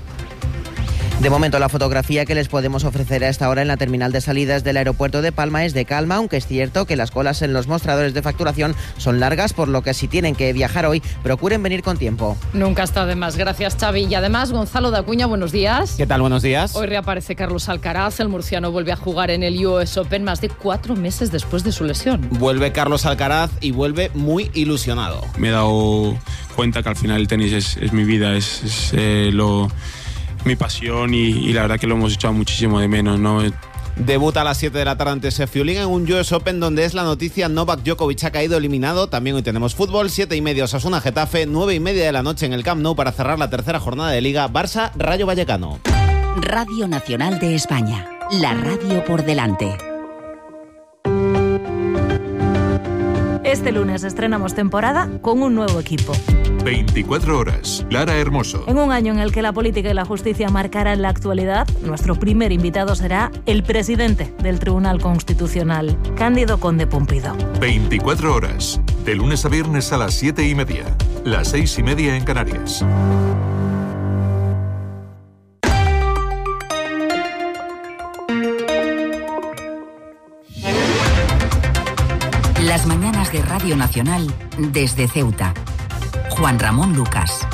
De momento, la fotografía que les podemos ofrecer a esta hora en la terminal de salidas del aeropuerto de Palma es de calma, aunque es cierto que las colas en los mostradores de facturación son largas, por lo que si tienen que viajar hoy, procuren venir con tiempo. Nunca está de más. Gracias, Xavi. Y además, Gonzalo de Acuña, buenos días. ¿Qué tal? Buenos días. Hoy reaparece Carlos Alcaraz. El murciano vuelve a jugar en el U S Open más de cuatro meses después de su lesión. Vuelve Carlos Alcaraz y vuelve muy ilusionado. Me he dado cuenta que al final el tenis es, es mi vida, es, es eh, lo... mi pasión y, y la verdad que lo hemos echado muchísimo de menos, ¿no? Debuta a las siete de la tarde ante Seffiolin en un U S Open donde es la noticia. Novak Djokovic ha caído eliminado. También hoy tenemos fútbol, siete y media Osasuna Getafe, nueve y media de la noche en el Camp Nou para cerrar la tercera jornada de Liga, Barça Rayo Vallecano. Radio Nacional de España, la radio por delante. Este lunes estrenamos temporada con un nuevo equipo. veinticuatro horas. Lara Hermoso. En un año en el que la política y la justicia marcarán la actualidad, nuestro primer invitado será el presidente del Tribunal Constitucional, Cándido Conde Pumpido. veinticuatro horas. De lunes a viernes a las siete y media. Las seis y media en Canarias. Las mañanas de Radio Nacional desde Ceuta. Juan Ramón Lucas.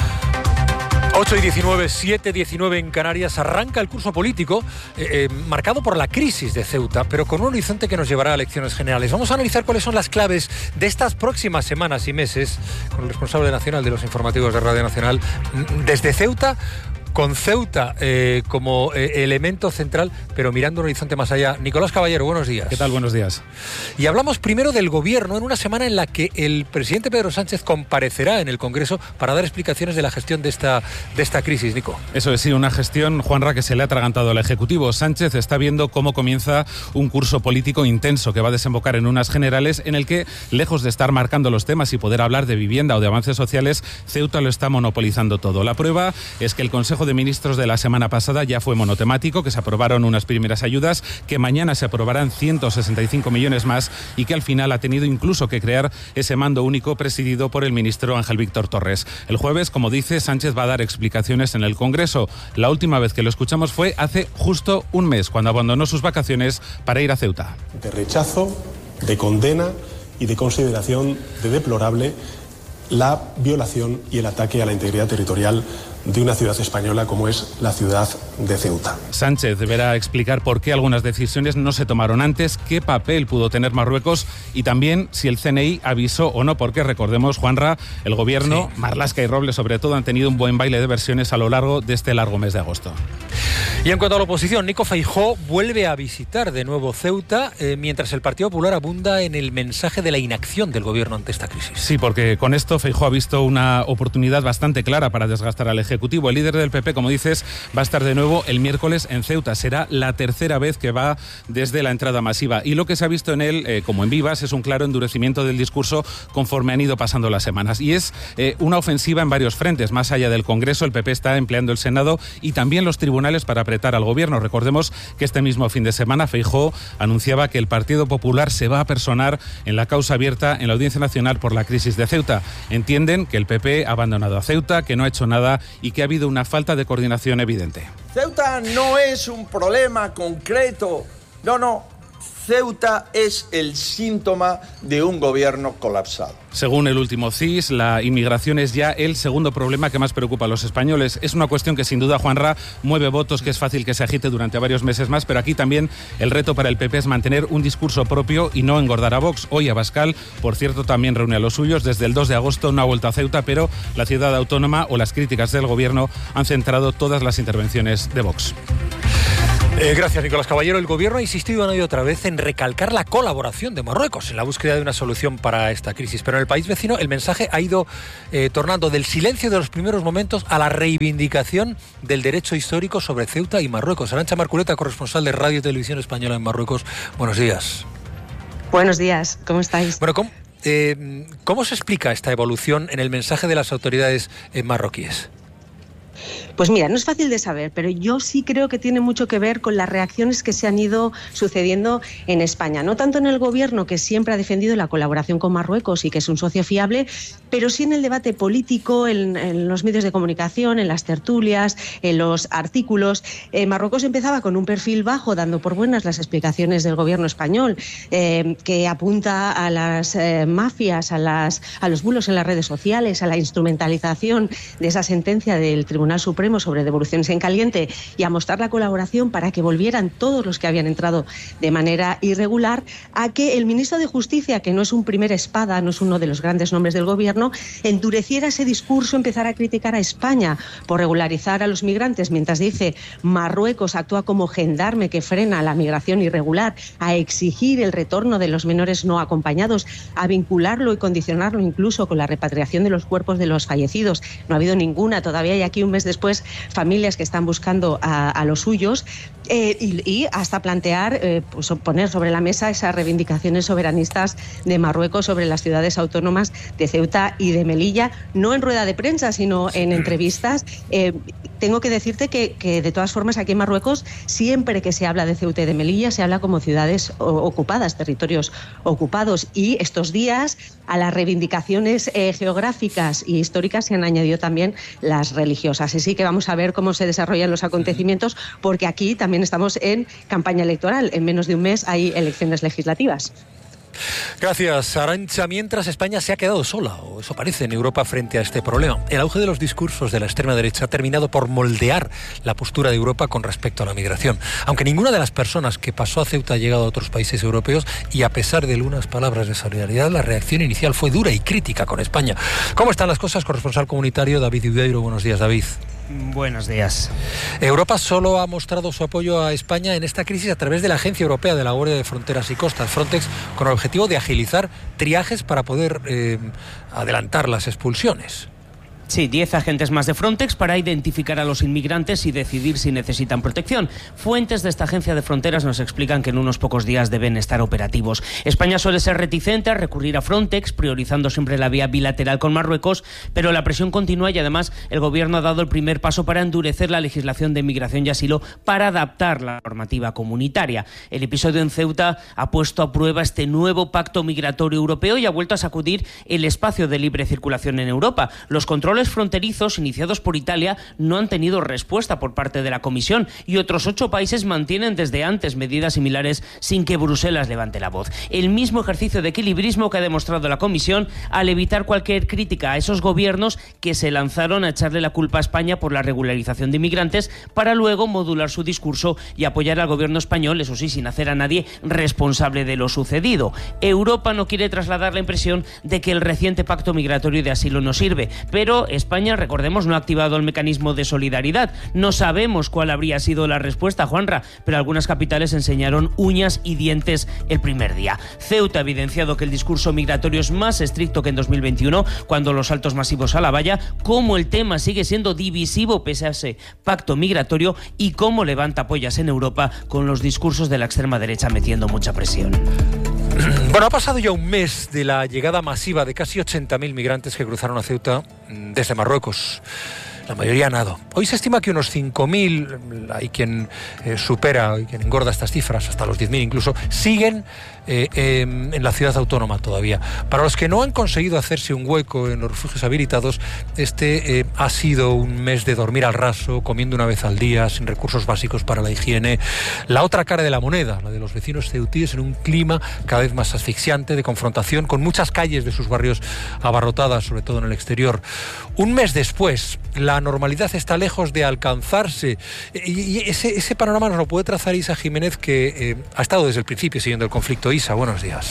ocho y diecinueve, siete y diecinueve en Canarias. Arranca el curso político eh, eh, marcado por la crisis de Ceuta, pero con un horizonte que nos llevará a elecciones generales. Vamos a analizar cuáles son las claves de estas próximas semanas y meses con el responsable nacional de los informativos de Radio Nacional desde Ceuta, con Ceuta eh, como eh, elemento central, pero mirando un horizonte más allá. Nicolás Caballero, buenos días. ¿Qué tal? Buenos días. Y hablamos primero del Gobierno en una semana en la que el presidente Pedro Sánchez comparecerá en el Congreso para dar explicaciones de la gestión de esta, de esta crisis, Nico. Eso es, sí, una gestión, Juanra, que se le ha atragantado al Ejecutivo. Sánchez está viendo cómo comienza un curso político intenso que va a desembocar en unas generales en el que, lejos de estar marcando los temas y poder hablar de vivienda o de avances sociales, Ceuta lo está monopolizando todo. La prueba es que el Consejo de Ministros de la semana pasada ya fue monotemático, que se aprobaron unas primeras ayudas, que mañana se aprobarán ciento sesenta y cinco millones más y que al final ha tenido incluso que crear ese mando único presidido por el ministro Ángel Víctor Torres. El jueves, como dice, Sánchez va a dar explicaciones en el Congreso. La última vez que lo escuchamos fue hace justo un mes, cuando abandonó sus vacaciones para ir a Ceuta. De rechazo, de condena y de consideración de deplorable la violación y el ataque a la integridad territorial de una ciudad española como es la ciudad de Ceuta. Sánchez deberá explicar por qué algunas decisiones no se tomaron antes, qué papel pudo tener Marruecos y también si el C N I avisó o no, porque recordemos, Juanra, el Gobierno, sí. Marlaska y Robles sobre todo, han tenido un buen baile de versiones a lo largo de este largo mes de agosto. Y en cuanto a la oposición, Nico Feijóo vuelve a visitar de nuevo Ceuta, eh, mientras el Partido Popular abunda en el mensaje de la inacción del Gobierno ante esta crisis. Sí, porque con esto Feijóo ha visto una oportunidad bastante clara para desgastar al Ejecutivo Ejecutivo. El líder del P P, como dices, va a estar de nuevo el miércoles en Ceuta. Será la tercera vez que va desde la entrada masiva. Y lo que se ha visto en él, eh, como en Vivas, es un claro endurecimiento del discurso conforme han ido pasando las semanas. Y es eh, una ofensiva en varios frentes. Más allá del Congreso, el P P está empleando el Senado y también los tribunales para apretar al gobierno. Recordemos que este mismo fin de semana Feijóo anunciaba que el Partido Popular se va a personar en la causa abierta en la Audiencia Nacional por la crisis de Ceuta. Entienden que el P P ha abandonado a Ceuta, que no ha hecho nada y que ha habido una falta de coordinación evidente. Ceuta no es un problema concreto, no, no. Ceuta es el síntoma de un gobierno colapsado. Según el último C I S, la inmigración es ya el segundo problema que más preocupa a los españoles. Es una cuestión que sin duda, Juanra, mueve votos, que es fácil que se agite durante varios meses más, pero aquí también el reto para el P P es mantener un discurso propio y no engordar a Vox. Hoy Abascal, por cierto, también reúne a los suyos. Desde el dos de agosto no ha vuelto a Ceuta, pero la ciudad autónoma o las críticas del gobierno han centrado todas las intervenciones de Vox. Eh, gracias, Nicolás Caballero. El gobierno ha insistido una y otra vez en recalcar la colaboración de Marruecos en la búsqueda de una solución para esta crisis. Pero en el país vecino el mensaje ha ido eh, tornando del silencio de los primeros momentos a la reivindicación del derecho histórico sobre Ceuta y Marruecos. Arantxa Marculeta, corresponsal de Radio y Televisión Española en Marruecos. Buenos días. Buenos días, ¿cómo estáis? Bueno, ¿cómo, eh, ¿cómo se explica esta evolución en el mensaje de las autoridades eh, marroquíes? Pues mira, no es fácil de saber, pero yo sí creo que tiene mucho que ver con las reacciones que se han ido sucediendo en España. No tanto en el gobierno, que siempre ha defendido la colaboración con Marruecos y que es un socio fiable, pero sí en el debate político, en, en los medios de comunicación, en las tertulias, en los artículos. Eh, Marruecos empezaba con un perfil bajo, dando por buenas las explicaciones del gobierno español, eh, que apunta a las eh, mafias, a, las, a los bulos en las redes sociales, a la instrumentalización de esa sentencia del Tribunal Supremo sobre devoluciones en caliente y a mostrar la colaboración para que volvieran todos los que habían entrado de manera irregular, a que el ministro de Justicia, que no es un primer espada, no es uno de los grandes nombres del gobierno, endureciera ese discurso, empezara a criticar a España por regularizar a los migrantes, mientras dice Marruecos actúa como gendarme que frena la migración irregular, a exigir el retorno de los menores no acompañados, a vincularlo y condicionarlo incluso con la repatriación de los cuerpos de los fallecidos. No ha habido ninguna todavía, y aquí un mes después familias que están buscando a, a los suyos, eh, y, y hasta plantear, eh, pues poner sobre la mesa esas reivindicaciones soberanistas de Marruecos sobre las ciudades autónomas de Ceuta y de Melilla, no en rueda de prensa, sino en entrevistas. Eh, tengo que decirte que, que de todas formas aquí en Marruecos, siempre que se habla de Ceuta y de Melilla, se habla como ciudades ocupadas, territorios ocupados, y estos días a las reivindicaciones eh, geográficas y históricas se han añadido también las religiosas. Así que vamos a ver cómo se desarrollan los acontecimientos, porque aquí también estamos en campaña electoral. En menos de un mes hay elecciones legislativas. Gracias, Arantxa. Mientras, España se ha quedado sola, o eso parece, en Europa frente a este problema. El auge de los discursos de la extrema derecha ha terminado por moldear la postura de Europa con respecto a la migración. Aunque ninguna de las personas que pasó a Ceuta ha llegado a otros países europeos, y a pesar de algunas palabras de solidaridad, la reacción inicial fue dura y crítica con España. ¿Cómo están las cosas? Corresponsal comunitario David Udeiro. Buenos días, David. Buenos días. Europa solo ha mostrado su apoyo a España en esta crisis a través de la Agencia Europea de la Guardia de Fronteras y Costas, Frontex, con el objetivo de agilizar triajes para poder eh, adelantar las expulsiones. Sí, diez agentes más de Frontex para identificar a los inmigrantes y decidir si necesitan protección. Fuentes de esta agencia de fronteras nos explican que en unos pocos días deben estar operativos. España suele ser reticente a recurrir a Frontex, priorizando siempre la vía bilateral con Marruecos, pero la presión continúa y además el gobierno ha dado el primer paso para endurecer la legislación de migración y asilo para adaptar la normativa comunitaria. El episodio en Ceuta ha puesto a prueba este nuevo pacto migratorio europeo y ha vuelto a sacudir el espacio de libre circulación en Europa. Los controles fronterizos iniciados por Italia no han tenido respuesta por parte de la Comisión y otros ocho países mantienen desde antes medidas similares sin que Bruselas levante la voz. El mismo ejercicio de equilibrismo que ha demostrado la Comisión al evitar cualquier crítica a esos gobiernos que se lanzaron a echarle la culpa a España por la regularización de inmigrantes para luego modular su discurso y apoyar al gobierno español, eso sí, sin hacer a nadie responsable de lo sucedido. Europa no quiere trasladar la impresión de que el reciente pacto migratorio de asilo no sirve, pero España, recordemos, no ha activado el mecanismo de solidaridad. No sabemos cuál habría sido la respuesta, Juanra, pero algunas capitales enseñaron uñas y dientes el primer día. Ceuta ha evidenciado que el discurso migratorio es más estricto que en dos mil veintiuno, cuando los saltos masivos a la valla, cómo el tema sigue siendo divisivo pese a ese pacto migratorio y cómo levanta pollas en Europa con los discursos de la extrema derecha metiendo mucha presión. Bueno, ha pasado ya un mes de la llegada masiva de casi ochenta mil migrantes que cruzaron a Ceuta desde Marruecos. La mayoría a nado. Hoy se estima que unos cinco mil, hay quien eh, supera, hay quien engorda estas cifras, hasta los diez mil incluso, siguen eh, eh, en la ciudad autónoma todavía. Para los que no han conseguido hacerse un hueco en los refugios habilitados, este eh, ha sido un mes de dormir al raso, comiendo una vez al día, sin recursos básicos para la higiene. La otra cara de la moneda, la de los vecinos ceutíes, en un clima cada vez más asfixiante, de confrontación, con muchas calles de sus barrios abarrotadas, sobre todo en el exterior. Un mes después, la normalidad está lejos de alcanzarse, y ese, ese panorama nos lo puede trazar Isa Jiménez, que eh, ha estado desde el principio siguiendo el conflicto. Isa, buenos días.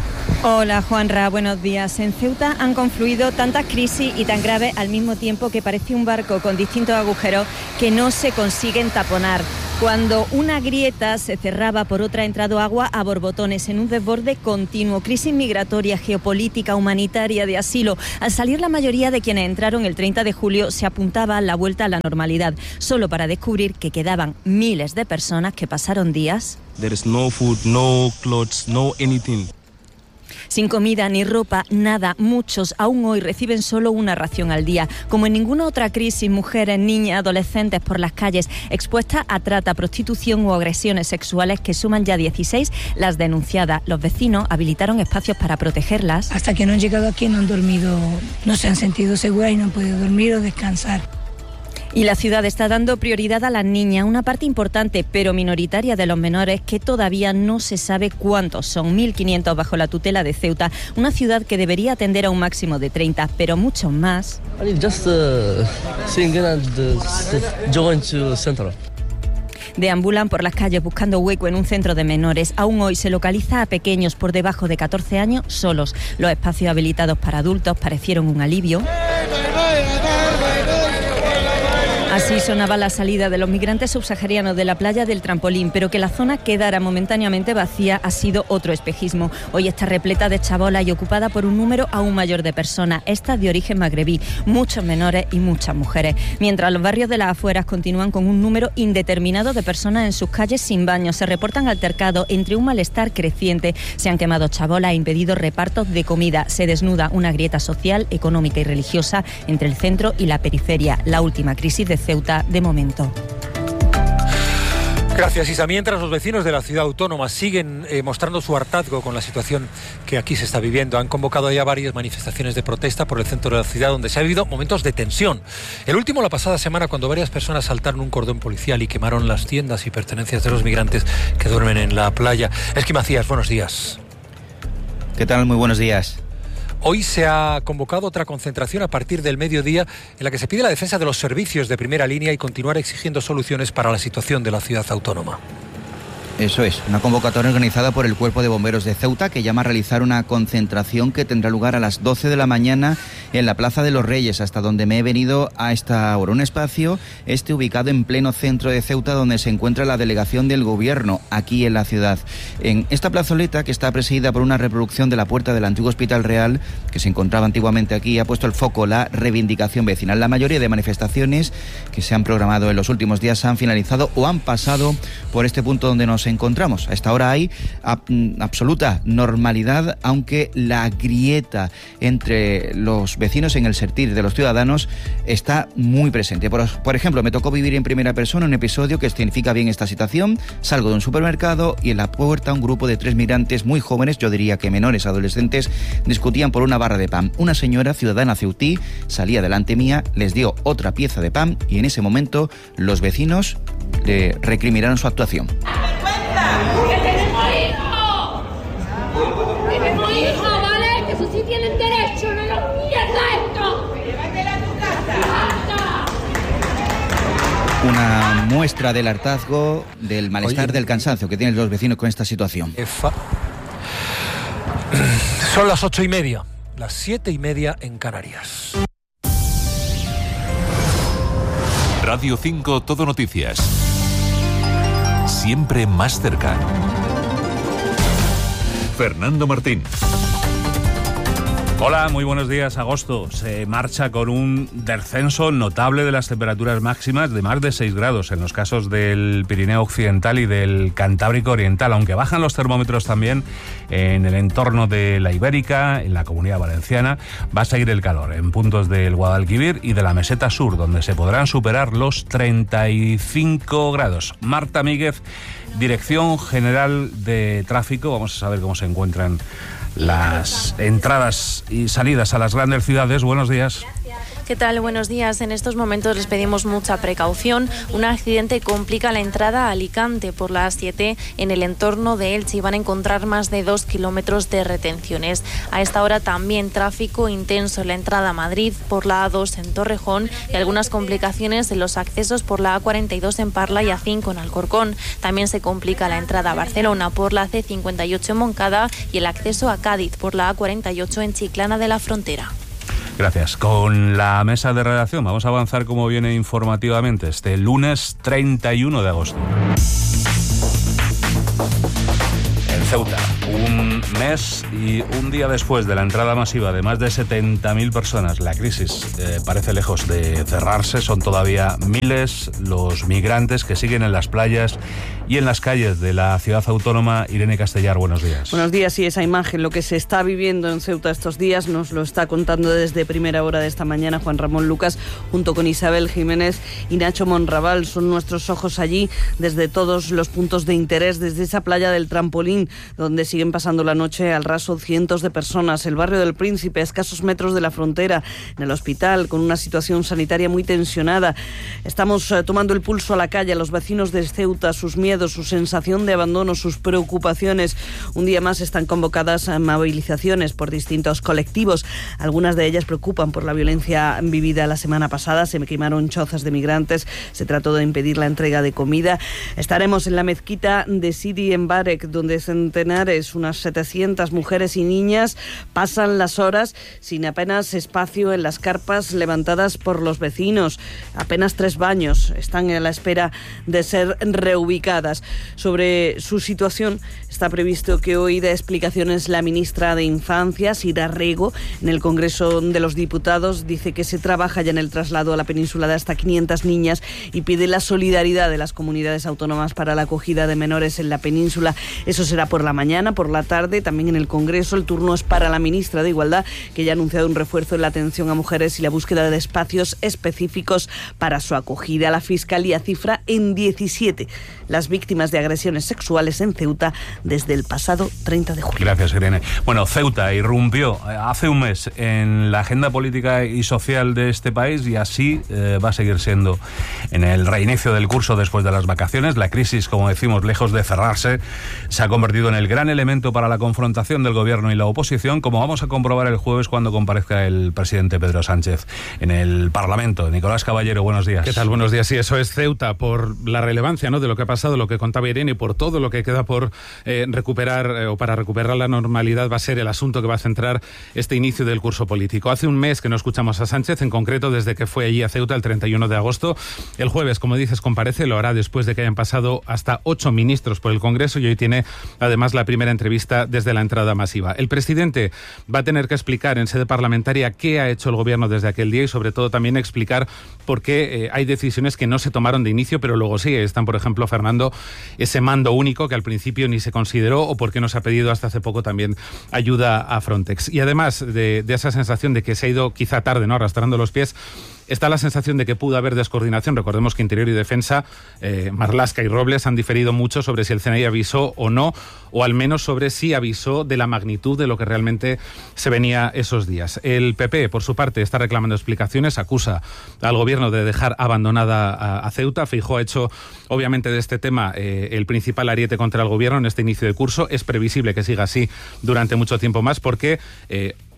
Hola Juanra, buenos días. En Ceuta han confluido tantas crisis y tan graves al mismo tiempo que parece un barco con distintos agujeros que no se consiguen taponar. Cuando una grieta se cerraba, por otra ha entrado agua a borbotones en un desborde continuo. Crisis migratoria, geopolítica, humanitaria, de asilo. Al salir la mayoría de quienes entraron el treinta de julio se apuntaba a la vuelta a la normalidad, solo para descubrir que quedaban miles de personas que pasaron días There is no food, no clothes, no anything. sin comida ni ropa, nada. Muchos aún hoy reciben solo una ración al día. Como en ninguna otra crisis, mujeres, niñas, adolescentes por las calles, expuestas a trata, prostitución o agresiones sexuales, que suman ya dieciséis las denunciadas. Los vecinos habilitaron espacios para protegerlas. Hasta que no han llegado aquí no han dormido, no se han sentido seguras y no han podido dormir o descansar. Y la ciudad está dando prioridad a las niñas, una parte importante pero minoritaria de los menores, que todavía no se sabe cuántos son, mil quinientos bajo la tutela de Ceuta, una ciudad que debería atender a un máximo de treinta, pero muchos más. Just uh, singing and uh, going to central. Deambulan por las calles buscando hueco en un centro de menores. Aún hoy se localiza a pequeños por debajo de catorce años solos. Los espacios habilitados para adultos parecieron un alivio. Así sonaba la salida de los migrantes subsaharianos de la playa del Trampolín, pero que la zona quedara momentáneamente vacía ha sido otro espejismo. Hoy está repleta de chabolas y ocupada por un número aún mayor de personas, estas de origen magrebí, muchos menores y muchas mujeres. Mientras los barrios de las afueras continúan con un número indeterminado de personas en sus calles sin baño, se reportan altercados entre un malestar creciente. Se han quemado chabolas e impedido repartos de comida. Se desnuda una grieta social, económica y religiosa entre el centro y la periferia. La última crisis de Ceuta de momento. Gracias, Isa. Mientras los vecinos de la ciudad autónoma siguen eh, mostrando su hartazgo con la situación que aquí se está viviendo, han convocado ya varias manifestaciones de protesta por el centro de la ciudad, donde se ha vivido momentos de tensión. El último la pasada semana, cuando varias personas saltaron un cordón policial y quemaron las tiendas y pertenencias de los migrantes que duermen en la playa. Esqui Macías, buenos días. ¿Qué tal? Muy buenos días. Hoy se ha convocado otra concentración a partir del mediodía en la que se pide la defensa de los servicios de primera línea y continuar exigiendo soluciones para la situación de la ciudad autónoma. Eso es, una convocatoria organizada por el Cuerpo de Bomberos de Ceuta que llama a realizar una concentración que tendrá lugar a las doce de la mañana en la Plaza de los Reyes, hasta donde me he venido a esta hora. Un espacio este ubicado en pleno centro de Ceuta, donde se encuentra la delegación del Gobierno aquí en la ciudad. En esta plazoleta, que está presidida por una reproducción de la puerta del antiguo Hospital Real, que se encontraba antiguamente aquí, ha puesto el foco la reivindicación vecinal. La mayoría de manifestaciones que se han programado en los últimos días han finalizado o han pasado por este punto donde nos encontramos. A esta hora hay absoluta normalidad, aunque la grieta entre los vecinos en el sentir de los ciudadanos está muy presente. Por, por ejemplo, me tocó vivir en primera persona un episodio que significa bien esta situación. Salgo de un supermercado y en la puerta un grupo de tres migrantes muy jóvenes, yo diría que menores, adolescentes, discutían por una barra de pan. Una señora ciudadana ceutí salía delante mía, les dio otra pieza de pan y en ese momento los vecinos le recriminaron su actuación. ¡Que tenemos hijos! ¡Tenemos hijos, ¿vale? Que eso sí tienen derecho, no nos mierda esto. ¡Llévatela a tu casa! Una muestra del hartazgo, del malestar, Oye, del cansancio que tienen los vecinos con esta situación. Efa. Son las ocho y media, las siete y media en Canarias. Radio cinco Todo Noticias. Siempre más cerca. Fernando Martín. Hola, muy buenos días. Agosto se marcha con un descenso notable de las temperaturas máximas de más de seis grados en los casos del Pirineo Occidental y del Cantábrico Oriental, aunque bajan los termómetros también en el entorno de la Ibérica, en la Comunidad Valenciana. Va a seguir el calor en puntos del Guadalquivir y de la Meseta Sur, donde se podrán superar los treinta y cinco grados. Marta Míguez, Dirección General de Tráfico. Vamos a saber cómo se encuentran las entradas y salidas a las grandes ciudades. Buenos días. ¿Qué tal? Buenos días. En estos momentos les pedimos mucha precaución. Un accidente complica la entrada a Alicante por la A siete en el entorno de Elche y van a encontrar más de dos kilómetros de retenciones. A esta hora también tráfico intenso en la entrada a Madrid por la A dos en Torrejón y algunas complicaciones en los accesos por la A cuarenta y dos en Parla y A cinco en Alcorcón. También se complica la entrada a Barcelona por la C cincuenta y ocho en Moncada y el acceso a Cádiz por la A cuarenta y ocho en Chiclana de la Frontera. Gracias. Con la mesa de redacción vamos a avanzar como viene informativamente este lunes treinta y uno de agosto. En Ceuta, un mes y un día después de la entrada masiva de más de setenta mil personas, la crisis eh, parece lejos de cerrarse. Son todavía miles los migrantes que siguen en las playas y en las calles de la ciudad autónoma. Irene Castellar, buenos días. Buenos días, y esa imagen, lo que se está viviendo en Ceuta estos días, nos lo está contando desde primera hora de esta mañana Juan Ramón Lucas, junto con Isabel Jiménez y Nacho Monraval. Son nuestros ojos allí desde todos los puntos de interés, desde esa playa del Trampolín, donde siguen pasando la noche al raso cientos de personas, el barrio del Príncipe, a escasos metros de la frontera, en el hospital, con una situación sanitaria muy tensionada. Estamos eh, tomando el pulso a la calle, a los vecinos de Ceuta, sus miedos, su sensación de abandono, sus preocupaciones. Un día más están convocadas a movilizaciones por distintos colectivos. Algunas de ellas preocupan por la violencia vivida la semana pasada. Se quemaron chozas de migrantes, se trató de impedir la entrega de comida. Estaremos en la mezquita de Sidi Mbarek, donde centenares, unas setecientas mujeres y niñas, pasan las horas sin apenas espacio en las carpas levantadas por los vecinos. Apenas tres baños están a la espera de ser reubicadas. Sobre su situación está previsto que hoy dé explicaciones la ministra de Infancia, Sira Rego, en el Congreso de los Diputados. Dice que se trabaja ya en el traslado a la península de hasta quinientas niñas y pide la solidaridad de las comunidades autónomas para la acogida de menores en la península. Eso será por la mañana, por la tarde, también en el Congreso. El turno es para la ministra de Igualdad, que ya ha anunciado un refuerzo en la atención a mujeres y la búsqueda de espacios específicos para su acogida. La Fiscalía cifra en diecisiete las víctimas de agresiones sexuales en Ceuta desde el pasado treinta de julio. Gracias, Irene. Bueno, Ceuta irrumpió hace un mes en la agenda política y social de este país y así eh, va a seguir siendo en el reinicio del curso después de las vacaciones. La crisis, como decimos, lejos de cerrarse, se ha convertido en el gran elemento para la confrontación del gobierno y la oposición, como vamos a comprobar el jueves cuando comparezca el presidente Pedro Sánchez en el Parlamento. Nicolás Caballero, buenos días. ¿Qué tal? Buenos días. Sí, eso es Ceuta, por la relevancia, ¿no?, de lo que ha pasado, lo que contaba Irene, y por todo lo que queda por eh, recuperar eh, o para recuperar la normalidad, va a ser el asunto que va a centrar este inicio del curso político. Hace un mes que no escuchamos a Sánchez, en concreto desde que fue allí a Ceuta el treinta y uno de agosto. El jueves, como dices, comparece, lo hará después de que hayan pasado hasta ocho ministros por el Congreso y hoy tiene además la primera entrevista desde la entrada masiva. El presidente va a tener que explicar en sede parlamentaria qué ha hecho el gobierno desde aquel día y sobre todo también explicar por qué eh, hay decisiones que no se tomaron de inicio pero luego sí. Están, por ejemplo, Fernando, ese mando único que al principio ni se consideró o por qué no se ha pedido hasta hace poco también ayuda a Frontex. Y además de, de esa sensación de que se ha ido quizá tarde, ¿no?, arrastrando los pies, está la sensación de que pudo haber descoordinación. Recordemos que Interior y Defensa, eh, Marlaska y Robles han diferido mucho sobre si el C N I avisó o no, o al menos sobre si avisó de la magnitud de lo que realmente se venía esos días. El P P, por su parte, está reclamando explicaciones, acusa al gobierno de dejar abandonada a, a Ceuta. Feijóo ha hecho, obviamente, de este tema eh, el principal ariete contra el gobierno en este inicio de curso. Es previsible que siga así durante mucho tiempo más porque... Eh,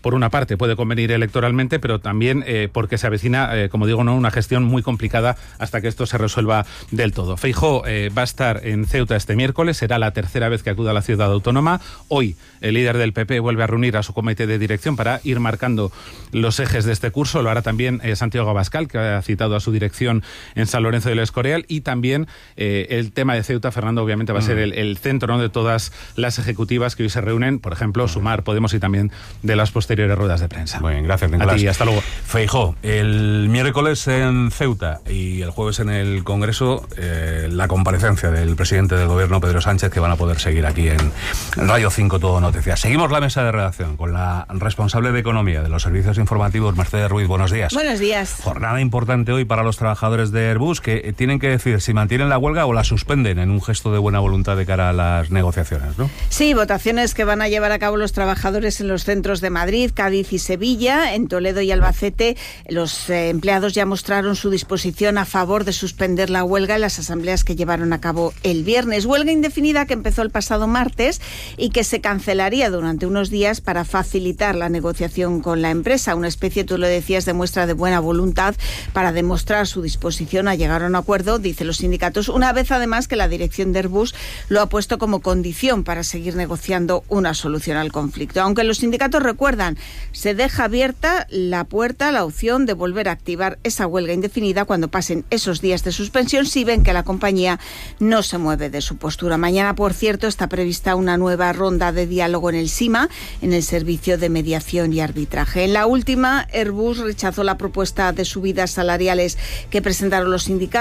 por una parte puede convenir electoralmente, pero también eh, porque se avecina, eh, como digo, no una gestión muy complicada hasta que esto se resuelva del todo. Feijóo eh, va a estar en Ceuta este miércoles, será la tercera vez que acuda a la ciudad autónoma. Hoy el líder del P P vuelve a reunir a su comité de dirección para ir marcando los ejes de este curso. Lo hará también eh, Santiago Abascal, que ha citado a su dirección en San Lorenzo del Escorial, y también eh, el tema de Ceuta, Fernando, obviamente va a ser el, el centro, ¿no?, de todas las ejecutivas que hoy se reúnen, por ejemplo, Sumar, Podemos y también de las posteriores ruedas de prensa. Muy bien, gracias, Nicolás. A ti, hasta luego. Feijóo, el miércoles en Ceuta y el jueves en el Congreso, eh, la comparecencia del presidente del Gobierno, Pedro Sánchez, que van a poder seguir aquí en Radio cinco Todo Noticias. Seguimos la mesa de redacción con la responsable de Economía de los servicios informativos, Mercedes Ruiz. Buenos días. Buenos días. Jornada importante hoy para los trabajadores de Airbus, que tienen que decidir si mantienen la huelga o la suspenden en un gesto de buena voluntad de cara a las negociaciones, ¿no? Sí, votaciones que van a llevar a cabo los trabajadores en los centros de Madrid, Cádiz y Sevilla. En Toledo y Albacete, los eh, empleados ya mostraron su disposición a favor de suspender la huelga en las asambleas que llevaron a cabo el viernes. Huelga indefinida que empezó el pasado martes y que se cancelaría durante unos días para facilitar la negociación con la empresa. Una especie, tú lo decías, de muestra de buena voluntad para demostrar su disposición a llegar a un acuerdo, dicen los sindicatos, una vez además que la dirección de Airbus lo ha puesto como condición para seguir negociando una solución al conflicto. Aunque los sindicatos recuerdan, se deja abierta la puerta a la opción de volver a activar esa huelga indefinida cuando pasen esos días de suspensión, si ven que la compañía no se mueve de su postura. Mañana, por cierto, está prevista una nueva ronda de diálogo en el SIMA, en el Servicio de Mediación y Arbitraje. En la última, Airbus rechazó la propuesta de subidas salariales que presentaron los sindicatos.